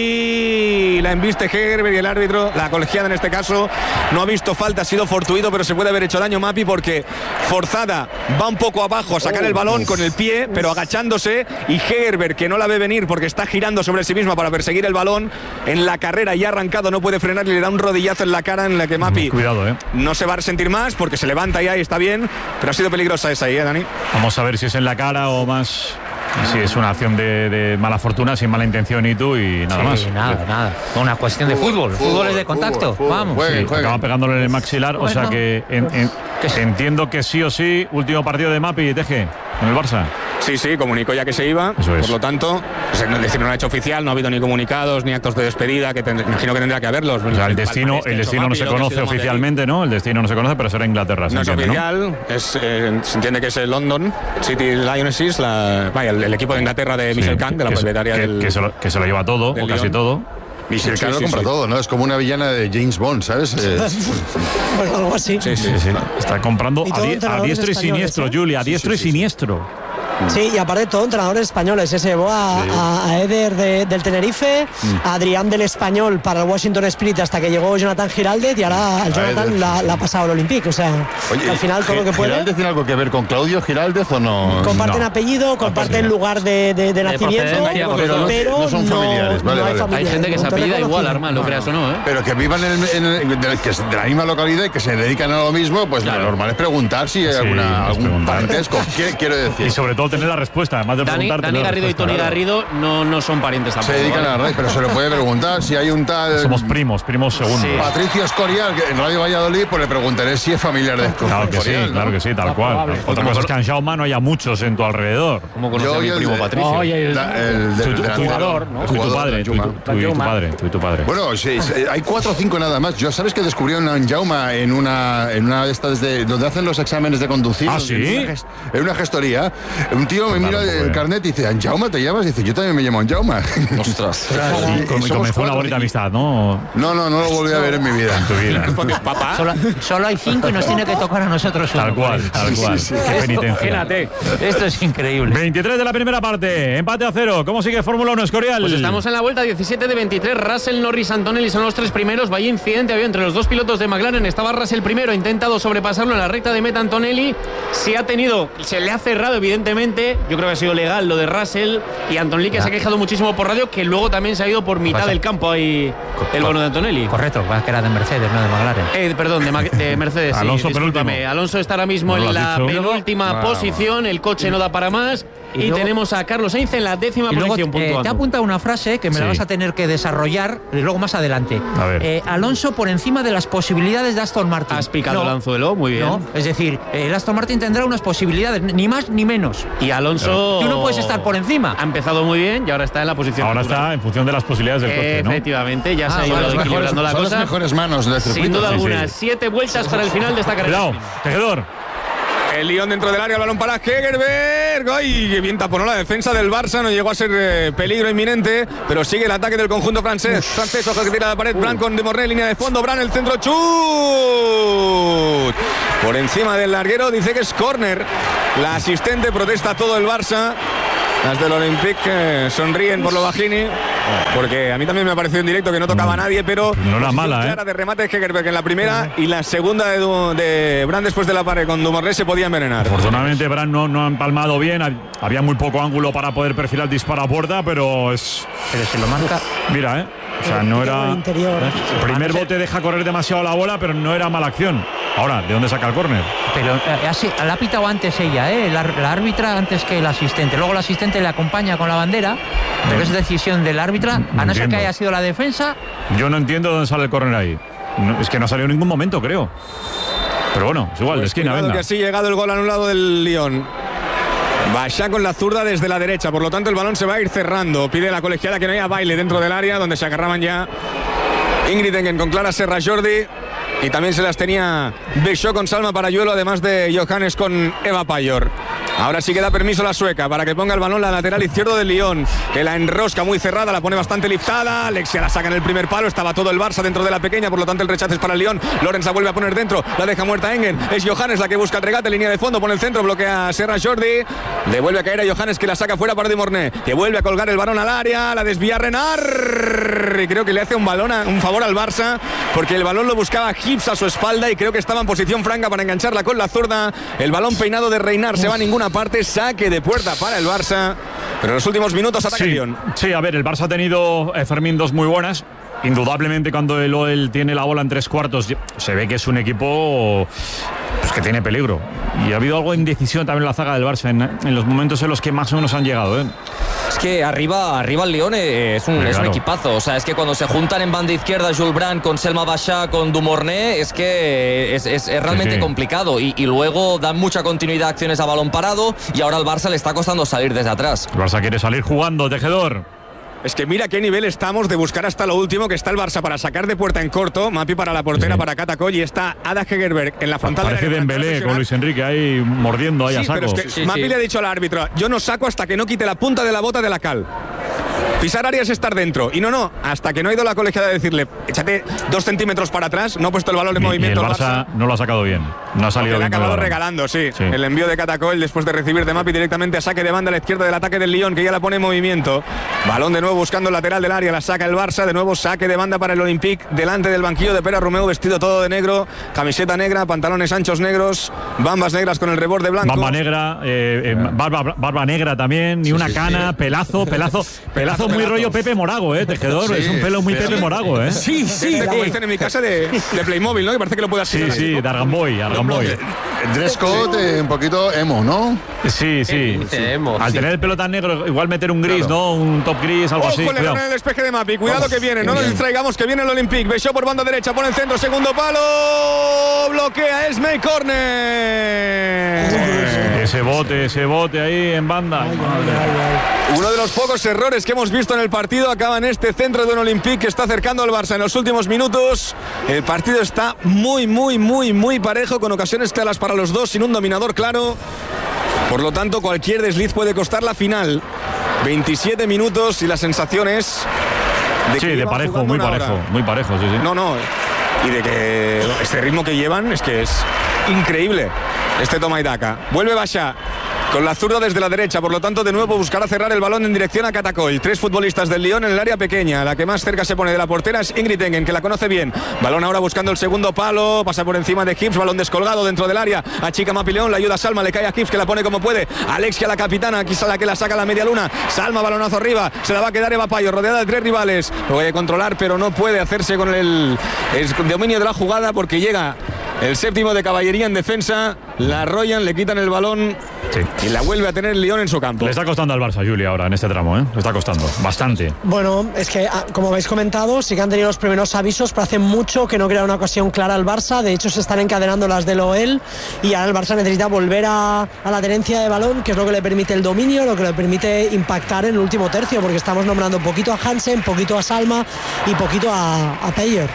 Mapi. La embiste Hegerberg y el árbitro, la colegiada en este caso, no ha visto falta. Ha sido fortuito, pero se puede haber hecho daño Mapi porque forzada va un poco abajo a sacar el balón con el pie, pero agachándose. Y Hegerberg, que no la ve venir porque está girando sobre sí misma para perseguir el balón en la carrera y ha arrancado, no puede frenar y le da un rodillazo en la cara en la que Mapi Cuidado, eh. no se va a resentir más porque se levanta ya y está bien, pero ha sido peligrosa esa ahí, ¿eh, Dani? Vamos a ver si es en la cara o más si es una acción de, de mala fortuna, sin mala intención y tú y nada sí, más. Nada, nada. Una cuestión de fútbol. Fútbol, fútbol es de contacto. Fútbol, Vamos. Jueguen, sí, jueguen. Acaba pegándole en el maxilar, bueno, o sea que en, en, entiendo que sí o sí, último partido de Mapi, Teje, en el Barça. Sí, sí, comunicó ya que se iba. Eso es. Por lo tanto, pues, es decir, no lo ha hecho oficial, no ha habido ni comunicados ni actos de despedida, que tend- imagino que tendrá que haberlos. O sea, el destino, el destino no se conoce oficialmente, ¿no? El destino no se conoce, pero será Inglaterra. No es entiende, oficial, ¿no? es, eh, se entiende que es el London City Lionesses, la, vaya, el, el equipo de Inglaterra de Michel sí, Kahn, de la que, propietaria que, del. Que se, lo, que se lo lleva todo, o casi todo. Michel Sí, Kahn sí, lo compra sí. todo, ¿no? Es como una villana de James Bond, ¿sabes? Eh, Bueno, algo así. Sí, sí, sí. Está comprando Y a, todo di- a entrenadores diestro y españoles, siniestro, ¿eh? Julia, a diestro y siniestro. Sí, y aparte todo entrenadores españoles. Se llevó a, Sí. a, a Eder de- del Tenerife, a Adrián del Español para el Washington Spirit hasta que llegó Jonathan Giraldez y ahora al Jonathan la, la ha pasado al Olympique. O sea, Oye, al final todo lo que puede. ¿Giraldez tiene algo que ver con Claudio Giraldez o no? Comparten No. apellido, comparten lugar de, de, de nacimiento, procedencia, pero pero, no- no son familiares, vale, no hay vale. familiares. Hay gente que se No te apellida reconocen. igual, Armand, lo creas o no, ¿eh? Pero que vivan en, el- en el- de, que es de la misma localidad y que se dedican a lo mismo, pues lo normal es preguntar si hay Sí, alguna, es algún preguntar. parentesco. ¿Qué quiero decir? Y sobre todo tener la respuesta, además de Dani, preguntar. Dani tener la Garrido y respuesta. Tony Garrido no, no son parientes Se tampoco. dedican ¿vale? a la radio, pero se le puede preguntar si hay un tal. Somos primos, primos segundos. Sí. Patricio Escorial, que en Radio Valladolid, pues le preguntaré si es familiar de Claro que sí, Escorial, ¿no? claro que sí, tal cual. Otra cosa es que en Jaume no haya muchos en tu alrededor. ¿Cómo Yo y el de- Patricio? Oye, el- la- el Tú- del tú- delantero. jugador, ¿no? Tú y tu padre, tú y tu- tú y tu padre, tú y tu padre. Bueno, sí, sí, hay cuatro o cinco nada más. Yo, ¿sabes que descubrieron a Jaume en una, en una de estas de donde hacen los exámenes de conducir? ¿Ah, donde- sí? En una, ges- en una gestoría. Un tío me mira el carnet y dice, ¿Anjaume te llamas? Dice, yo también me llamo Anjaume. Ostras. Y com- somos comenzó una cuatro, bonita sí. amistad, ¿no? No, no, no lo volví a ver en mi vida. En tu vida. Solo, solo hay cinco y nos tiene que tocar a nosotros uno. Tal cual, tal cual. Qué penitencia. Imagínate. Esto es increíble. veintitrés de la primera parte, empate a cero. ¿Cómo sigue Fórmula uno, Escorial? Pues estamos en la vuelta diecisiete de veintitrés. Russell, Norris, Antonelli son los tres primeros. Vaya incidente había entre los dos pilotos de McLaren. Estaba Russell primero, ha intentado sobrepasarlo en la recta de meta. Antonelli se ha tenido, se le ha cerrado evidentemente. Yo creo que ha sido legal lo de Russell. Y Antonelli que se ha quejado muchísimo por radio, que luego también se ha ido por mitad Pasa. del campo ahí el bono de Antonelli. Correcto, que era de Mercedes, no de McLaren. Eh, perdón, de, Ma- de Mercedes. sí, Alonso discúlpame. penúltimo. Alonso está ahora mismo No lo en has la dicho. penúltima Ah, posición. El coche no da para más. Y Y, luego- tenemos a Carlos Sainz en la décima Y luego posición eh, te ha puntuando. apuntado una frase que que me Sí. la vas a tener que desarrollar luego más adelante. A ver. Eh, Alonso por encima de las posibilidades de Aston Martin. Has picado el No, anzuelo, muy bien. no, es decir, el Aston Martin tendrá unas posibilidades, ni más ni menos. Y Alonso... Tú no puedes estar por encima. Ha empezado muy bien y ahora está en la posición. Ahora natural. está en función de las posibilidades del coche, ¿no? Efectivamente, ya se Ah, ha ido son las equilibrando mejores- la son las cosa. mejores manos del circuito. Sin duda Sí, alguna, sí. siete vueltas para el final de esta carrera. Cuidado, tejedor. El Lyon dentro del área, el balón para Hegerberg. ¡Ay! Qué bien taponó la defensa del Barça. No llegó a ser eh, peligro inminente, pero sigue el ataque del conjunto francés. Francés, ojo que tira la pared. Bran con De Mornay, línea de fondo. Bran, el centro. ¡Chut! Por encima del larguero, dice que es córner. La asistente protesta todo el Barça. Las del Olympique eh, sonríen por lo bajini, porque a mí también me ha parecido en directo que no tocaba a nadie, pero No era posición mala, ¿eh? clara de remate de Hegerberg en la primera y la segunda de, Du- de Bran después de la pared con Dumournet se podía envenenar. Afortunadamente, Bran no, no ha empalmado bien. hab- Había muy poco ángulo para poder perfilar el disparo a puerta, pero es. Pero se lo marca. Mira, ¿eh? O sea, no era. Interior. El primer bote deja correr demasiado la bola, pero no era mala acción. Ahora, ¿de dónde saca el córner? Pero eh, así, la ha pitado antes ella, ¿eh? la, la árbitra antes que el asistente. Luego el asistente le acompaña con la bandera, pero es decisión del árbitra, a no ser Entiendo. que haya sido la defensa. Yo no entiendo dónde sale el córner ahí. No, es que no ha salido en ningún momento, creo. Pero bueno, es igual, de Pues esquina, cuidado venga. que así ha llegado el gol anulado del Lyon. Bachá con la zurda desde la derecha, por lo tanto el balón se va a ir cerrando. Pide la colegiada que no haya baile dentro del área, donde se agarraban ya Ingrid Engen con Clara Serra Jordi. Y también se las tenía Bechó con Salma Parayuelo, además de Johannes con Eva Payor. Ahora sí que da permiso la sueca para que ponga el balón la lateral izquierdo del Lyon, que la enrosca muy cerrada, la pone bastante liftada. Alexia la saca en el primer palo, estaba todo el Barça dentro de la pequeña, por lo tanto el rechace es para el Lyon. Lorenz la vuelve a poner dentro, la deja muerta Engen. Es Johannes la que busca el regate, línea de fondo, pone el centro, bloquea a Serra Jordi. Le vuelve a caer a Johannes, que la saca fuera para Dumournet, que vuelve a colgar el balón al área, la desvía Renard. Y creo que le hace un, balón a- un favor al Barça, porque el balón lo buscaba Gibbs a su espalda y creo que estaba en posición franca para engancharla con la zurda. El balón peinado de Reinar se va a ninguna parte, saque de puerta para el Barça, pero en los últimos minutos ataca el Sí, Lyon. sí, a ver, el Barça ha tenido, eh, Fermín, dos muy buenas. Indudablemente, cuando el Oel tiene la bola en tres cuartos, se ve que es un equipo pues, que tiene peligro. Y ha habido algo de indecisión también en la zaga del Barça, en, en los momentos en los que más o menos han llegado, ¿eh? Es que arriba, arriba el Lyon es un, Hombre, es un claro. equipazo. O sea, es que cuando se juntan en banda izquierda Jules Brand con Selma Bachá, con Dumournet, es que es, es- es realmente Sí, sí. complicado. Y, y luego dan mucha continuidad a acciones a balón parado y ahora al Barça le está costando salir desde atrás. El Barça quiere salir jugando, tejedor. Es que mira qué nivel estamos de buscar hasta lo último, que está el Barça para sacar de puerta en corto, Mapi para la portera, Sí. para Catacoll, y está Ada Hegerberg en la frontal. Parece del área para Dembélé presionar. con Luis Enrique ahí mordiendo ahí Sí, a saco. pero es que Sí, Mapi sí. le ha dicho al árbitro, yo no saco hasta que no quite la punta de la bota de la cal. Pisar área es estar dentro. Y no, no, hasta que no ha ido la colegiada a decirle, échate dos centímetros para atrás, no ha puesto el balón en Y- y movimiento. el Barça no lo ha sacado bien. No ha salido Le ha bien con el acabado balón. regalando, sí. Sí. El envío de Catacoll después de recibir de Mapi directamente a saque de banda a la izquierda del ataque del Lyon, que ya la pone en movimiento. Balón de nuevo buscando el lateral del área, la saca el Barça. De nuevo saque de banda para el Olympique, delante del banquillo de Pera Romeu, vestido todo de negro, camiseta negra, pantalones anchos negros, bambas negras con el reborde blanco. Bamba negra, eh, eh, barba, barba negra también, ni una cana, pelazo, pelazo, pelazo muy pelazo. rollo Pepe Morago, eh, tejedor. Sí, es un pelo muy pero- Pepe Morago, eh. Sí, sí, este, como dicen en mi casa de, de Playmobil, ¿no? Que parece que lo puede Sí, aspirar. sí, de Argamboy, Argamboy. Dress code eh, un poquito emo, ¿no? Sí, sí. dice emo? Al Sí. tener el pelo tan negro, igual meter un gris, ¿no? Un top gris, algo Ojo, así. el Cuidado. error en el despeje de Mapi. Cuidado que viene, no nos distraigamos, que viene el Olympique. Bechó por banda derecha, pone el centro, segundo palo. Bloquea Esmey, córner. Ese bote, ese bote ahí en banda. Uno de los pocos errores que hemos visto en el partido acaba en este centro de un Olympique que está acercando al Barça en los últimos minutos. El partido está muy, muy, muy, muy parejo, con ocasiones claras para los dos, sin un dominador claro. Por lo tanto, cualquier desliz puede costar la final. veintisiete minutos y la sensación es de Sí, que de llevan parejo, jugando muy una parejo, hora. muy parejo, sí, sí. No, no. Y de que este ritmo que llevan es que es increíble. Este toma y daca. Vuelve Bachá con la zurda desde la derecha, por lo tanto de nuevo buscará cerrar el balón en dirección a Catacoll. Tres futbolistas del Lyon en el área pequeña. La que más cerca se pone de la portera es Ingrid Engen, que la conoce bien. Balón ahora buscando el segundo palo, pasa por encima de Gibbs, balón descolgado dentro del área. Achica Mapi León, la ayuda a Salma, le cae a Gibbs, que la pone como puede. Alexia, la capitana, quizá la que la saca a la media luna. Salma, balonazo arriba, se la va a quedar Eva Payo, rodeada de tres rivales. Lo puede controlar, pero no puede hacerse con el, el dominio de la jugada, porque llega el séptimo de caballería en defensa. La arrollan, le quitan el balón Sí. Y la vuelve a tener el Lyon en su campo. Le está costando al Barça, Juli, ahora en este tramo, ¿eh? Le está costando bastante. Bueno, es que, como habéis comentado, sí que han tenido los primeros avisos, pero hace mucho que no crea una ocasión clara al Barça. De hecho, se están encadenando las de Loel y ahora el Barça necesita volver a, a la tenencia de balón, que es lo que le permite el dominio, lo que le permite impactar en el último tercio, porque estamos nombrando poquito a Hansen, poquito a Salma y poquito a, a Payer.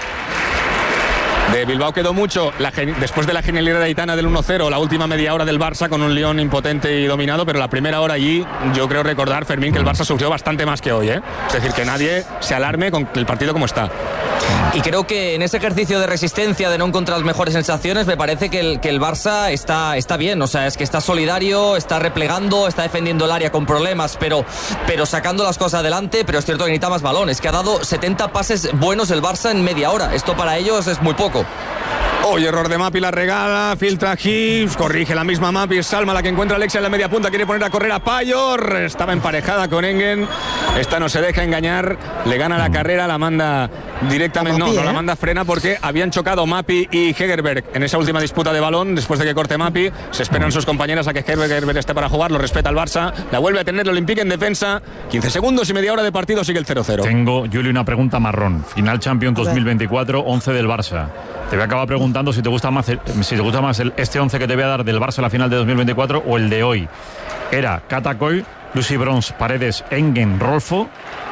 De Bilbao quedó mucho la, después de la genialidad de Aitana del uno cero, la última media hora del Barça con un Lyon impotente y dominado, pero la primera hora allí yo creo recordar, Fermín, que el Barça sufrió bastante más que hoy, ¿eh? Es decir, que nadie se alarme con el partido como está. Y creo que en ese ejercicio de resistencia, de no encontrar las mejores sensaciones, me parece que el, que el Barça está, está bien, o sea, es que está solidario, está replegando, está defendiendo el área con problemas, pero, pero sacando las cosas adelante, pero es cierto que necesita más balones, que ha dado setenta pases buenos el Barça en media hora, esto para ellos es muy poco. Hoy error de Mapi, la regala, filtra Gibbs, corrige la misma Mapi, es Salma la que encuentra a Alexia en la media punta, quiere poner a correr a Payor, estaba emparejada con Engen, esta no se deja engañar, le gana la carrera, la manda directamente, no, no la manda frena porque habían chocado Mapi y Hegerberg en esa última disputa de balón, después de que corte Mapi, se esperan sus compañeras a que Hegerberg esté para jugar, lo respeta el Barça, la vuelve a tener el Olympique en defensa, quince segundos y media hora de partido, sigue el cero cero. Tengo, Juli, una pregunta marrón, final Champions dos mil veinticuatro, once del Barça. Te voy a acabar preguntando si te gusta más, el, si te gusta más el, este once que te voy a dar del Barça en la final de dos mil veinticuatro o el de hoy. Era Cata Coll, Lucy Bronze, Paredes, Engen, Rolfo,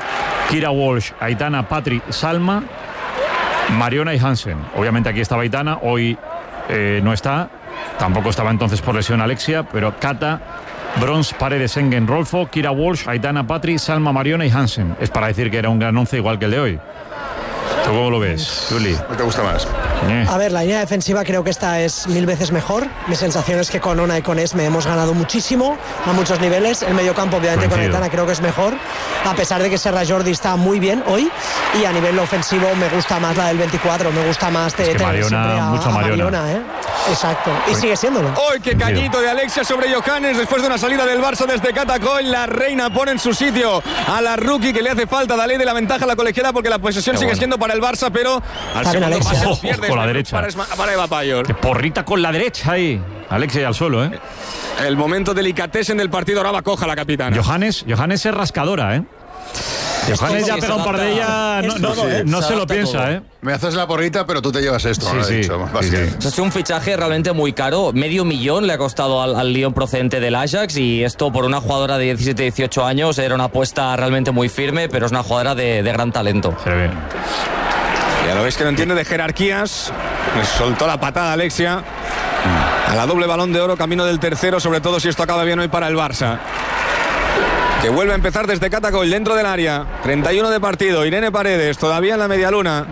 Kira Walsh, Aitana, Patri, Salma, Mariona y Hansen. Obviamente aquí estaba Aitana, hoy eh, no está. Tampoco estaba entonces por lesión Alexia, pero Cata, Bronze, Paredes, Engen, Rolfo, Kira Walsh, Aitana, Patri, Salma, Mariona y Hansen. Es para decir que era un gran once igual que el de hoy. ¿Tú cómo lo ves, Juli? ¿Cuál te gusta más? Eh. A ver, la línea defensiva creo que esta es mil veces mejor. Mi sensación es que con Ona y con Esme hemos ganado muchísimo a muchos niveles. El mediocampo, obviamente, Coincido. Con Aitana creo que es mejor, a pesar de que Serra Jordi está muy bien hoy. Y a nivel ofensivo me gusta más la del veinticuatro, me gusta más de es que tener Mariona, siempre a, mucho a Mariona. Mariona, ¿eh? Exacto, y sigue siéndolo. Hoy qué cañito de Alexia sobre Johannes después de una salida del Barça desde Catacol. La reina pone en su sitio a la rookie que le hace falta. Da ley de la ventaja a la colegiada porque la posesión sigue bueno. siendo para el Barça, pero al Está segundo pase oh, pierde con la derecha. Para, para Eva Payor. Que porrita con la derecha ahí. Alexia al suelo, ¿eh? El momento delicatessen del partido. Ahora va coja la capitana. Johannes, Johannes es rascadora, ¿eh? Johannes ya pega un par de ellas, no, no, no, no se lo piensa, ¿eh? Me haces la porrita, pero tú te llevas esto. Sí, sí, dicho, sí, sí. Ha sido un fichaje realmente muy caro. Medio millón le ha costado al, al Lyon procedente del Ajax, y esto por una jugadora de diecisiete dieciocho años era una apuesta realmente muy firme, pero es una jugadora de, de gran talento. Se ve. Ya lo veis que no entiende de jerarquías. Le soltó la patada Alexia. A la doble balón de oro, camino del tercero, sobre todo si esto acaba bien hoy para el Barça. Que vuelve a empezar desde Catacol, dentro del área. treinta y uno de partido. Irene Paredes, todavía en la media luna.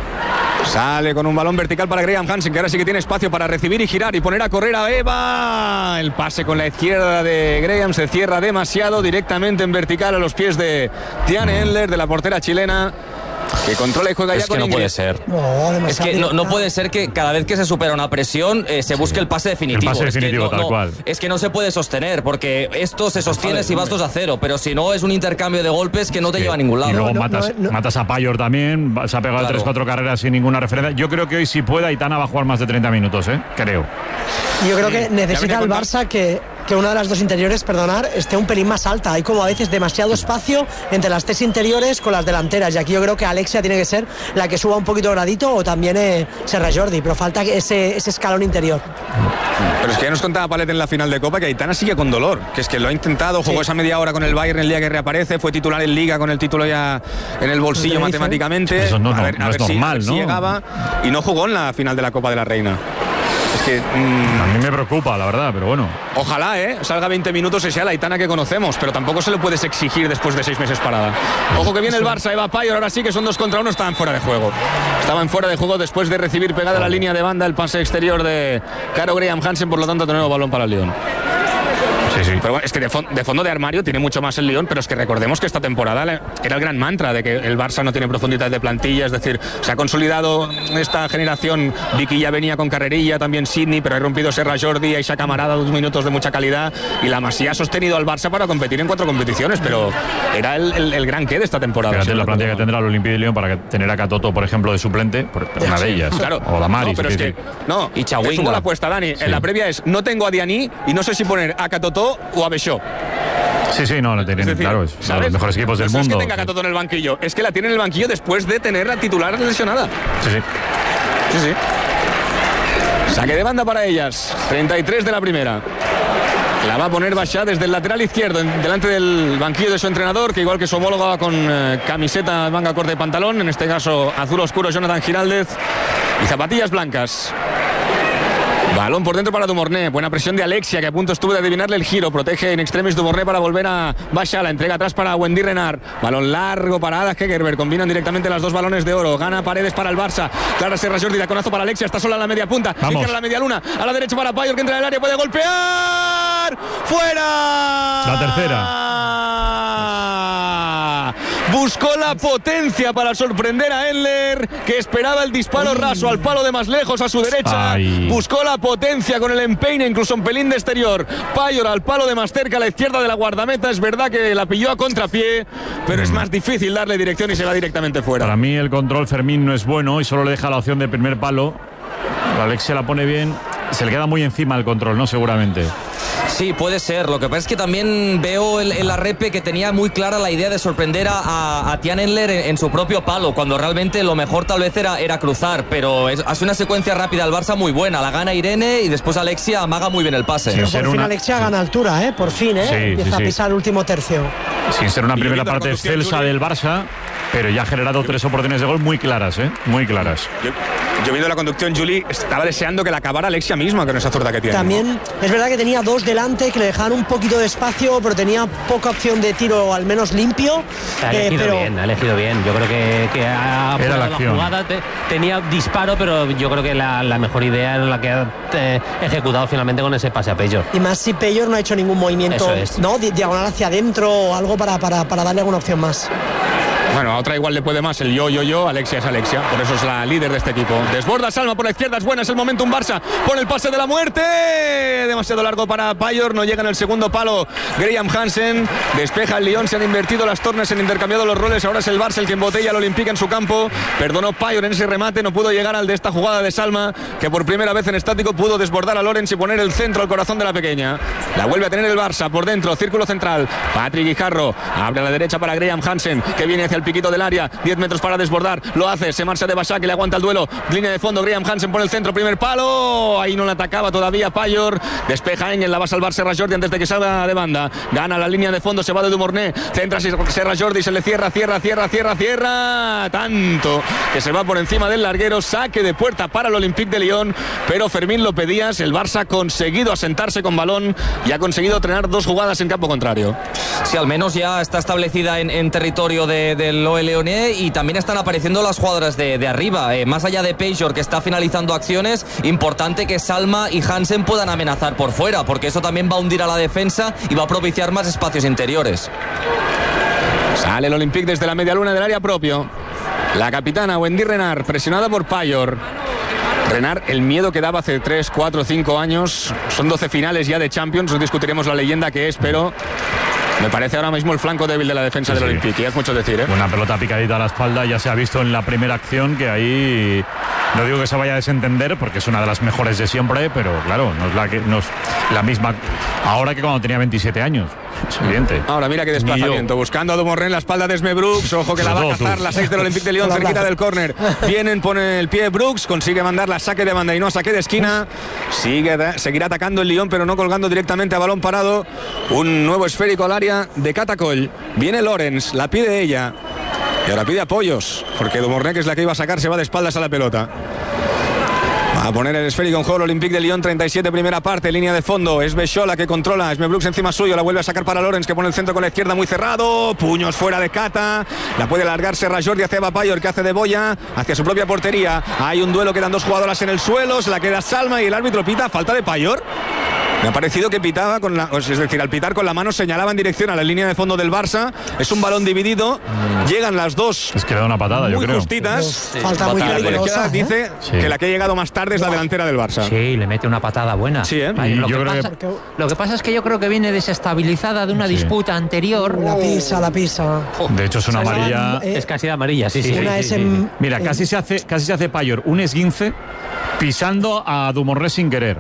Sale con un balón vertical para Graham Hansen, que ahora sí que tiene espacio para recibir y girar y poner a correr a Eva. El pase con la izquierda de Graham se cierra demasiado, directamente en vertical a los pies de Tiane Endler, de la portera chilena, que controla y juega es ya que con no Ingrid. puede ser. No, es que no, no puede ser que cada vez que se supera una presión eh, se busque el pase definitivo. El pase es definitivo, que no, tal no, cual. Es que no se puede sostener, porque esto se sostiene si vas dos a cero, pero si no es un intercambio de golpes que no te Sí. lleva a ningún lado. Y luego No, no, matas, no, no. matas a Payor también, se ha pegado Claro. tres cuatro carreras sin ninguna referencia. Yo creo que hoy si puede Aitana va a jugar más de treinta minutos, ¿eh? Creo. Yo creo que Ya necesita venía el con- Barça que, que una de las dos interiores, perdonar, esté un pelín más alta. Hay como a veces demasiado espacio entre las tres interiores con las delanteras. Y aquí yo creo que Alexia tiene que ser la que suba un poquito gradito, o también eh, Serra Jordi, pero falta ese, ese escalón interior. Pero es que ya nos contaba Palet en la final de Copa que Aitana sigue con dolor, que es que lo ha intentado, jugó Sí. esa media hora con el Bayern el día que reaparece, fue titular en Liga con el título ya en el bolsillo Tenerife. matemáticamente. Eso no- a no- ver, a no es ver si- normal, a ver si ¿no? llegaba, y no jugó en la final de la Copa de la Reina. Es que mm, A mí me preocupa, la verdad, pero bueno. ojalá, ¿eh? Salga veinte minutos y sea la Aitana que conocemos, pero tampoco se lo puedes exigir después de seis meses parada. Ojo que viene el Barça, Eva Payor, ahora sí que son dos contra uno, estaban fuera de juego. Estaban fuera de juego después de recibir pegada a la línea de banda el pase exterior de Caro Graham Hansen, por lo tanto, de nuevo balón para el Lyon. Sí, sí. Pero bueno, es que de, fon- de fondo de armario tiene mucho más el Lyon, pero es que recordemos que esta temporada le- era el gran mantra de que el Barça no tiene profundidad de plantilla, es decir, se ha consolidado esta generación. Vicky ya venía con carrerilla, también Sidney, pero ha rompido Serra Jordi, Aisha Camarada, dos minutos de mucha calidad, y la Masía ha sostenido al Barça para competir en cuatro competiciones, pero era el, el- el gran qué de esta temporada. Fíjate Sí, la no, plantilla no. que tendrá el Olympique de Lyon para que tener a Catoto, por ejemplo, de suplente, por- una de ellas. Claro. O la Mari. No, pero es que, no, Y te Chawinga. sumo la apuesta, Dani. Sí. En la previa es, no tengo a Dianí y no sé si poner a Catotó o, o a Bechó. Sí, sí, no, lo tienen, Es decir, claro, es uno de ¿sabes? los mejores equipos del no mundo. es que tenga Catoto en el banquillo, es que la tiene en el banquillo después de tener la titular lesionada. Sí, sí. Sí, sí. Saque de banda para ellas. treinta y tres de la primera. La va a poner Bachá desde el lateral izquierdo, en, delante del banquillo de su entrenador, que igual que su homólogo va con eh, camiseta, manga corta y pantalón, en este caso azul oscuro Jonathan Giraldez, y zapatillas blancas. Balón por dentro para Dumornay. Buena presión de Alexia, que a punto estuvo de adivinarle el giro. Protege en extremis Dumornay para volver a Bachá. La entrega atrás para Wendy Renard. Balón largo para Ada Hegerberg. Combinan directamente las dos balones de oro. Gana Paredes para el Barça. Clara Serra Jordi. Taconazo para Alexia. Está sola en la media punta. Fija la media luna. A la derecha para Payor, que entra en el área. Puede golpear. ¡Fuera! La tercera. Buscó la potencia para sorprender a Endler, que esperaba el disparo raso al palo de más lejos a su derecha. Ay. Buscó la potencia con el empeine, incluso un pelín de exterior. Payor al palo de más cerca a la izquierda de la guardameta. Es verdad que la pilló a contrapié, pero mm. es más difícil darle dirección y se va directamente fuera. Para mí el control Fermín no es bueno y solo le deja la opción de primer palo. Alexia la pone bien. Se le queda muy encima el control, ¿no? Seguramente. Sí, puede ser. Lo que pasa es que también veo en, en la repe que tenía muy clara la idea de sorprender a, a, a Tian Endler en, en su propio palo, cuando realmente lo mejor tal vez era, era cruzar, pero es, hace una secuencia rápida al Barça muy buena. La gana Irene y después Alexia amaga muy bien el pase. Sí, por fin una... Alexia gana altura, ¿eh? Por fin, ¿eh? Sí, Empieza sí, sí. a pisar el último tercio. Sin ser una primera parte excelsa del Barça, pero ya ha generado tres oportunidades de gol muy claras, ¿eh? Muy claras. Yo, yo viendo la conducción, Juli, estaba deseando que la acabara Alexia misma con esa zurda que tiene. También ¿no? Es verdad que tenía dos delante que le dejaban un poquito de espacio, pero tenía poca opción de tiro, al menos limpio. Ha elegido eh, pero... bien, ha elegido bien. Yo creo que, que ha Era la, la jugada. Te, tenía disparo, pero yo creo que la, la mejor idea es la que ha eh, ejecutado finalmente con ese pase a Payor. Y más si Payor no ha hecho ningún movimiento, es. ¿no? diagonal hacia adentro o algo para, para, para darle alguna opción más. Bueno, a otra igual le puede más el yo, yo, yo. Alexia es Alexia, por eso es la líder de este equipo. Desborda Salma por la izquierda, es buena, es el momento un Barça. Pone el pase de la muerte. Demasiado largo para Payor, no llega en el segundo palo Graham Hansen. Despeja el Lyon, se han invertido las tornas, se han intercambiado los roles. Ahora es el Barça el que embotella al Olympique en su campo. Perdonó Payor en ese remate, no pudo llegar al de esta jugada de Salma, que por primera vez en estático pudo desbordar a Lorenz y poner el centro al corazón de la pequeña. La vuelve a tener el Barça por dentro, círculo central. Patrick Guijarro abre a la derecha para Graham Hansen, que viene hacia el piquito del área. diez metros para desbordar, lo hace, se marcha de Bachá, que le aguanta el duelo. Línea de fondo, Graham Hansen por el centro, primer palo. Ahí no la atacaba todavía Payor. Despeja Engel, la va a salvar Serra Jordi antes de que salga de banda. Gana la línea de fondo, se va de Dumornay. Centra Serra Jordi, se le cierra, cierra, cierra, cierra, cierra. Tanto que se va por encima del larguero. Saque de puerta para el Olympique de Lyon. Pero Fermín lo pedías, el Barça ha conseguido asentarse con balón y ha conseguido entrenar dos jugadas en campo contrario. Sí, al menos ya está establecida en, en territorio de, del O E Lyonnais y también están apareciendo las jugadoras de, de arriba. Eh, más allá de Payor, que está finalizando acciones, importante que Salma y Hansen puedan amenazar por fuera, porque eso también va a hundir a la defensa y va a propiciar más espacios interiores. Sale el Olympique desde la media luna del área propio. La capitana Wendy Renard, presionada por Payor. Renard, el miedo que daba hace tres, cuatro, cinco años. Son doce finales ya de Champions, no discutiremos la leyenda que es, pero me parece ahora mismo el flanco débil de la defensa sí, del sí. Olympique, y es mucho decir, ¿eh? Una pelota picadita a la espalda, ya se ha visto en la primera acción que ahí, no digo que se vaya a desentender porque es una de las mejores de siempre, pero claro, no es la, que, no es la misma ahora que cuando tenía veintisiete años. Es evidente. Ahora mira qué desplazamiento, buscando a Dumornay en la espalda de Esme Brooks. Ojo que la va a cazar la seis del Olympique de Lyon, cerquita del córner. Vienen, pone el pie Brooks, consigue mandar la saque de banda y no saque de esquina. Sigue, seguirá atacando el Lyon, pero no colgando directamente a balón parado. Un nuevo esférico al área de Catacoll. Viene Lorenz, la pide ella. Y ahora pide apoyos, porque Dumornay, que es la que iba a sacar, se va de espaldas a la pelota. Va a poner el esférico en juego el Olympique de Lyon, treinta y siete primera parte, línea de fondo. Es Bechó la que controla, Esme Brooks encima suyo, la vuelve a sacar para Lorenz, que pone el centro con la izquierda muy cerrado. Puños fuera de Cata, la puede largar Serra Jordi hacia Eva Payor, que hace de boya hacia su propia portería. Hay un duelo, quedan dos jugadoras en el suelo, se la queda Salma y el árbitro pita falta de Payor. Me ha parecido que pitaba con la, es decir, al pitar con la mano señalaba en dirección a la línea de fondo del Barça. Es un balón dividido, llegan las dos. Es que le da una patada, yo muy creo. justitas. Sí. Falta muy peligrosa, ¿eh? Dice sí. que la que ha llegado más tarde es la delantera del Barça. Sí, le mete una patada buena. Sí, ¿eh? Ay, lo, yo que creo pasa, que... lo que pasa es que yo creo que viene desestabilizada de una sí. disputa anterior. La pisa, la pisa. De hecho es una amarilla. Eh, es casi de amarilla, sí, sí. Una sí, es sí, en, sí. Mira, en... casi se hace, casi se hace Payor un esguince pisando a Dumornay sin querer.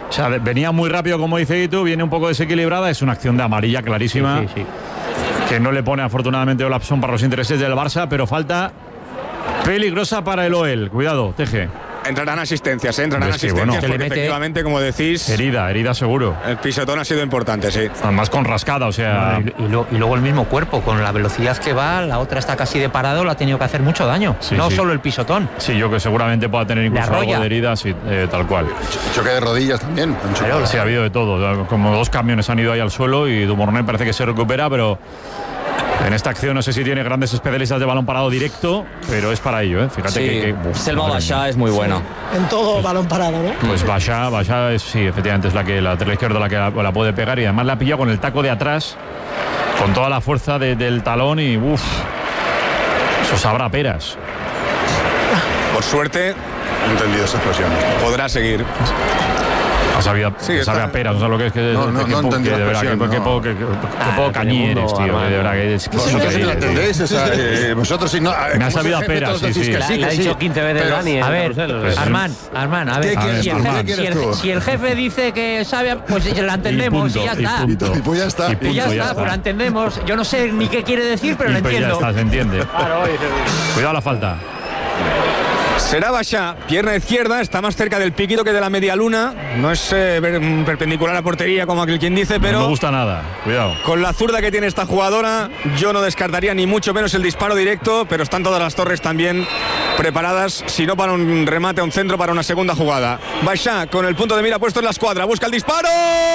O sea, venía muy rápido, como dice Itu, viene un poco desequilibrada, es una acción de amarilla clarísima, sí, sí, sí. que no le pone afortunadamente Olapson para los intereses del Barça, pero falta peligrosa para el O L. Cuidado, Teje. Entrarán asistencias, ¿eh? entrarán Es que, asistencias bueno, porque efectivamente, como decís, herida, herida seguro. El pisotón ha sido importante, sí. Además con rascada, o sea... Bueno, y, y, lo, y luego el mismo cuerpo, con la velocidad que va, la otra está casi de parado, le ha tenido que hacer mucho daño. Sí, no sí. solo el pisotón. Sí, yo que seguramente pueda tener incluso algo de herida, sí, eh, tal cual. Choque de rodillas también. Pero, sí, ha habido de todo. Como dos camiones han ido ahí al suelo y Dumournet parece que se recupera, pero... En esta acción no sé si tiene grandes especialistas de balón parado directo, pero es para ello, ¿eh? Fíjate sí, que... que uf, Selma Baixá es muy buena. Sí. En todo balón parado, ¿no? Pues Baixá, Baixá es, sí, efectivamente es la que la lateral izquierda la que la, la puede pegar y además la ha pillado con el taco de atrás, con toda la fuerza de, del talón y uff, eso sabrá peras. Por suerte, entendido esa expresión. Podrá seguir. Ha sabido, sí, sabe a peras, o sea, lo que es que... No, no, que, no entendí que, de verdad, que, no. que poco, que, que, que ah, poco cañí eres, tío, que de verdad que es... Que vosotros sí la entendéis, esa, eh, vosotros sí no... Me ha sabido a peras, sí, sí. La, la ha dicho quince veces Dani. A ver, Armand, Armand, a ver, ¿Qué si, el Armand? jefe, si, el, si el jefe dice que sabe, pues la entendemos y, punto, y ya está. Y, punto. y pues ya está. Y, punto, y ya, ya está, está, pues la entendemos. Yo no sé ni qué quiere decir, pero y lo pues entiendo. Ya está, se entiende. Cuidado la falta. Será Baixá, pierna izquierda, está más cerca del piquito que de la media luna. No es eh, perpendicular a portería como aquel quien dice, pero... No me gusta nada, cuidado. Con la zurda que tiene esta jugadora, yo no descartaría ni mucho menos el disparo directo, pero están todas las torres también preparadas, si no para un remate, a un centro, para una segunda jugada. Baixá, con el punto de mira puesto en la escuadra, busca el disparo.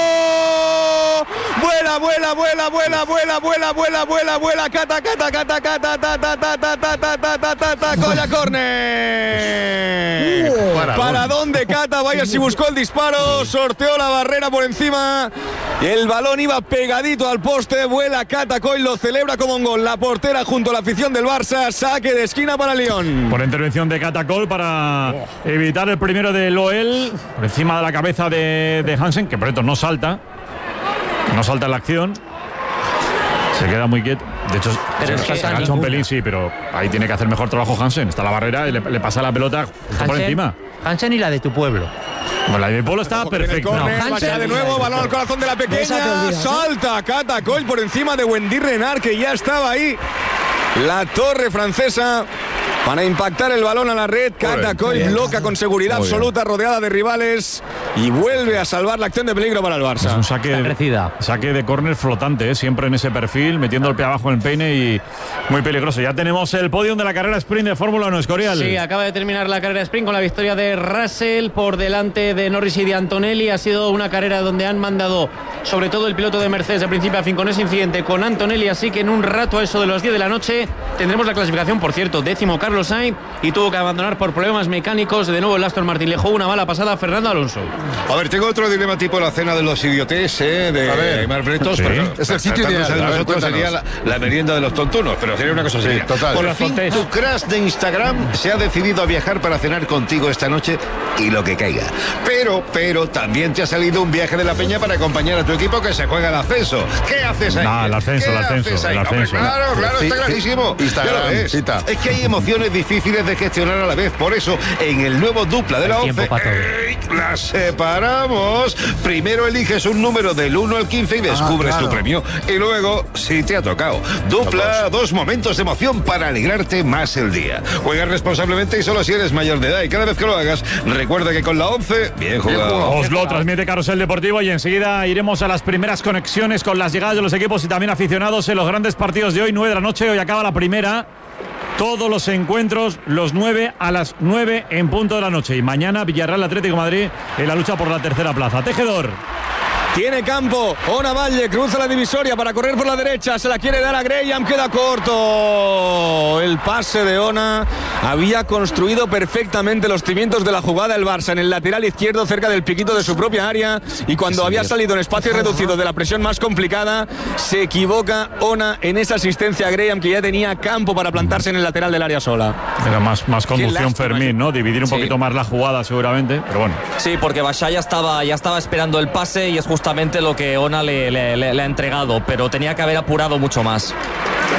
Vuela, vuela, vuela, vuela, vuela, vuela, vuela, vuela, vuela, cata, cata, cata, cata, ta, ta, ta, ta, ta, ta, ta, ta, ta, ta, Colla córner. Uh, para, para dónde Cata, vaya si buscó el disparo, sorteó la barrera por encima, el balón iba pegadito al poste, vuela Cata Coll, lo celebra como un gol, la portera junto a la afición del Barça, saque de esquina para Lyon. Por intervención de Cata Coll para evitar el primero de Loel, por encima de la cabeza de, de Hansen, que por cierto no salta, no salta en la acción. Se queda muy quieto. De hecho, pero se, se, se agacha un pelín, sí, pero ahí tiene que hacer mejor trabajo Hansen. Está la barrera y le, le pasa la pelota Hansen, por encima. Hansen y la de tu pueblo. Bueno, la de mi pueblo está perfecta. No, Hansen de nuevo, balón al corazón de la pequeña. Salta Cata Coll por encima de Wendy Renard, que ya estaba ahí. La torre francesa para impactar el balón a la red. Cata Coll bloca con seguridad absoluta, rodeada de rivales, y vuelve a salvar la acción de peligro para el Barça. Es un saque de, saque de córner flotante, ¿eh? Siempre en ese perfil, metiendo el pie abajo en el peine y muy peligroso. Ya tenemos el podium de la carrera sprint de Fórmula uno, Escorial. Sí, acaba de terminar la carrera sprint con la victoria de Russell por delante de Norris y de Antonelli. Ha sido una carrera donde han mandado, sobre todo el piloto de Mercedes, de principio a fin con ese incidente con Antonelli, así que en un rato, a eso de las diez de la noche, tendremos la clasificación. Por cierto, décimo Carlos Sainz, y tuvo que abandonar por problemas mecánicos. De nuevo el Aston Martin le jugó una mala pasada a Fernando Alonso. A ver, tengo otro dilema tipo la cena de los idiotes, ¿eh? De Marbretos. Sí. Es el sitio ideal. De nosotros sería la, la merienda de los tontunos, pero sería una cosa seria. Sí, total. Por fin, tu crush de Instagram se ha decidido a viajar para cenar contigo esta noche y lo que caiga. Pero, pero, también te ha salido un viaje de la peña para acompañar a tu equipo que se juega el ascenso. ¿Qué haces ahí? No, el ascenso, el ascenso, el ascenso. Hombre, claro, claro, está clarísimo. Instagram, es. es que hay emociones difíciles de gestionar a la vez. Por eso, en el nuevo dupla de la once, ¡ey! Las separamos. Primero eliges un número del uno al quince y descubres ah, claro. tu premio. Y luego, si te ha tocado, dupla, dos momentos de emoción para alegrarte más el día. Juega responsablemente y solo si eres mayor de edad. Y cada vez que lo hagas, recuerda que con la once, bien jugado. Os lo transmite Carrusel Deportivo y enseguida iremos a las primeras conexiones con las llegadas de los equipos y también aficionados en los grandes partidos de hoy. nueve de la noche, hoy acaba la primera. Todos los encuentros, los nueve a las nueve en punto de la noche. Y mañana Villarreal Atlético de Madrid en la lucha por la tercera plaza. Tejedor. Tiene campo, Ona Valle cruza la divisoria para correr por la derecha, se la quiere dar a Graham, queda corto. El pase de Ona había construido perfectamente los cimientos de la jugada el Barça en el lateral izquierdo cerca del piquito de su propia área, y cuando había salido en espacio reducido de la presión más complicada, se equivoca Ona en esa asistencia a Graham, que ya tenía campo para plantarse en el lateral del área sola. Era más, más conducción Fermín, ¿no? Dividir un sí. poquito más la jugada seguramente, pero bueno. Sí, porque Baixá ya estaba, ya estaba esperando el pase y es justamente lo que Ona le, le, le, le ha entregado, pero tenía que haber apurado mucho más.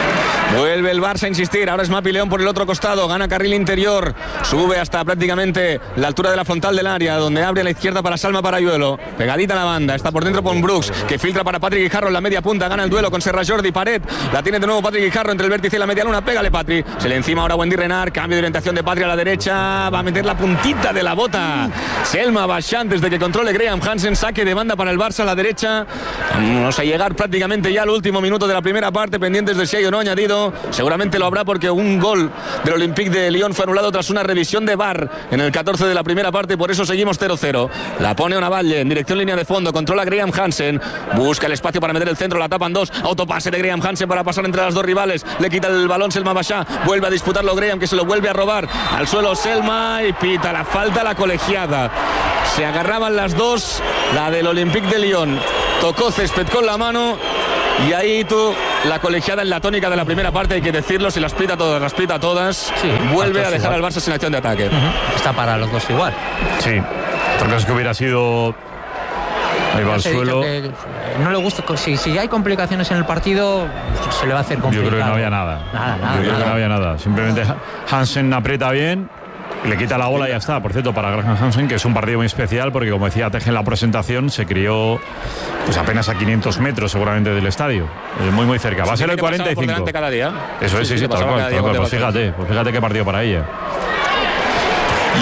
Vuelve el Barça a insistir. Ahora es Mapi León por el otro costado. Gana carril interior. Sube hasta prácticamente la altura de la frontal del área, donde abre a la izquierda para Salma Parayuelo. Pegadita a la banda. Está por dentro con Brooks, que filtra para Patrick Guijarro en la media punta. Gana el duelo con Serra Jordi. Pared. La tiene de nuevo Patrick Guijarro entre el vértice y la media luna. Pégale, Patri. Se le encima ahora Wendy Renard. Cambio de orientación de Patri a la derecha. Va a meter la puntita de la bota Selma Bachchan desde que controle Graham Hansen. Saque de banda para el Barça a la derecha. Vamos a llegar prácticamente ya al último minuto de la primera parte. Pendientes de si hay o no añadido. Seguramente lo habrá porque un gol del Olympique de Lyon fue anulado tras una revisión de V A R en el catorce de la primera parte. Por eso seguimos cero cero. La pone Onavalle en dirección línea de fondo. Controla Graham Hansen. Busca el espacio para meter el centro. La tapan dos. Autopase de Graham Hansen para pasar entre las dos rivales. Le quita el balón Selma Bachchan. Vuelve a disputarlo Graham, que se lo vuelve a robar. Al suelo Selma y pita la falta la colegiada. Se agarraban las dos. La del Olympique de Lyon tocó césped con la mano. Y ahí tú, la colegiada en la tónica de la primera parte, hay que decirlo, si las pita todas, las pita todas, sí, vuelve a dejar igual al Barça sin acción de ataque. Uh-huh. Está para los dos igual. Sí, otra cosa es que hubiera sido... Ahí va al suelo. No le gusta, si, si hay complicaciones en el partido, se le va a hacer complicado. Yo creo que no había nada. Nada, nada. Yo creo nada. que no había nada. Simplemente Hansen aprieta bien, le quita la bola y ya está. Por cierto, para Graham Hansen, que es un partido muy especial, porque como decía Teje en la presentación, se crió pues apenas a quinientos metros seguramente del estadio, eh, muy muy cerca. Va a ser el cuarenta y cinco. Cada día. Eso es, sí, sí, sí, tal cual, tal cual. Pues fíjate, pues fíjate qué partido para ella.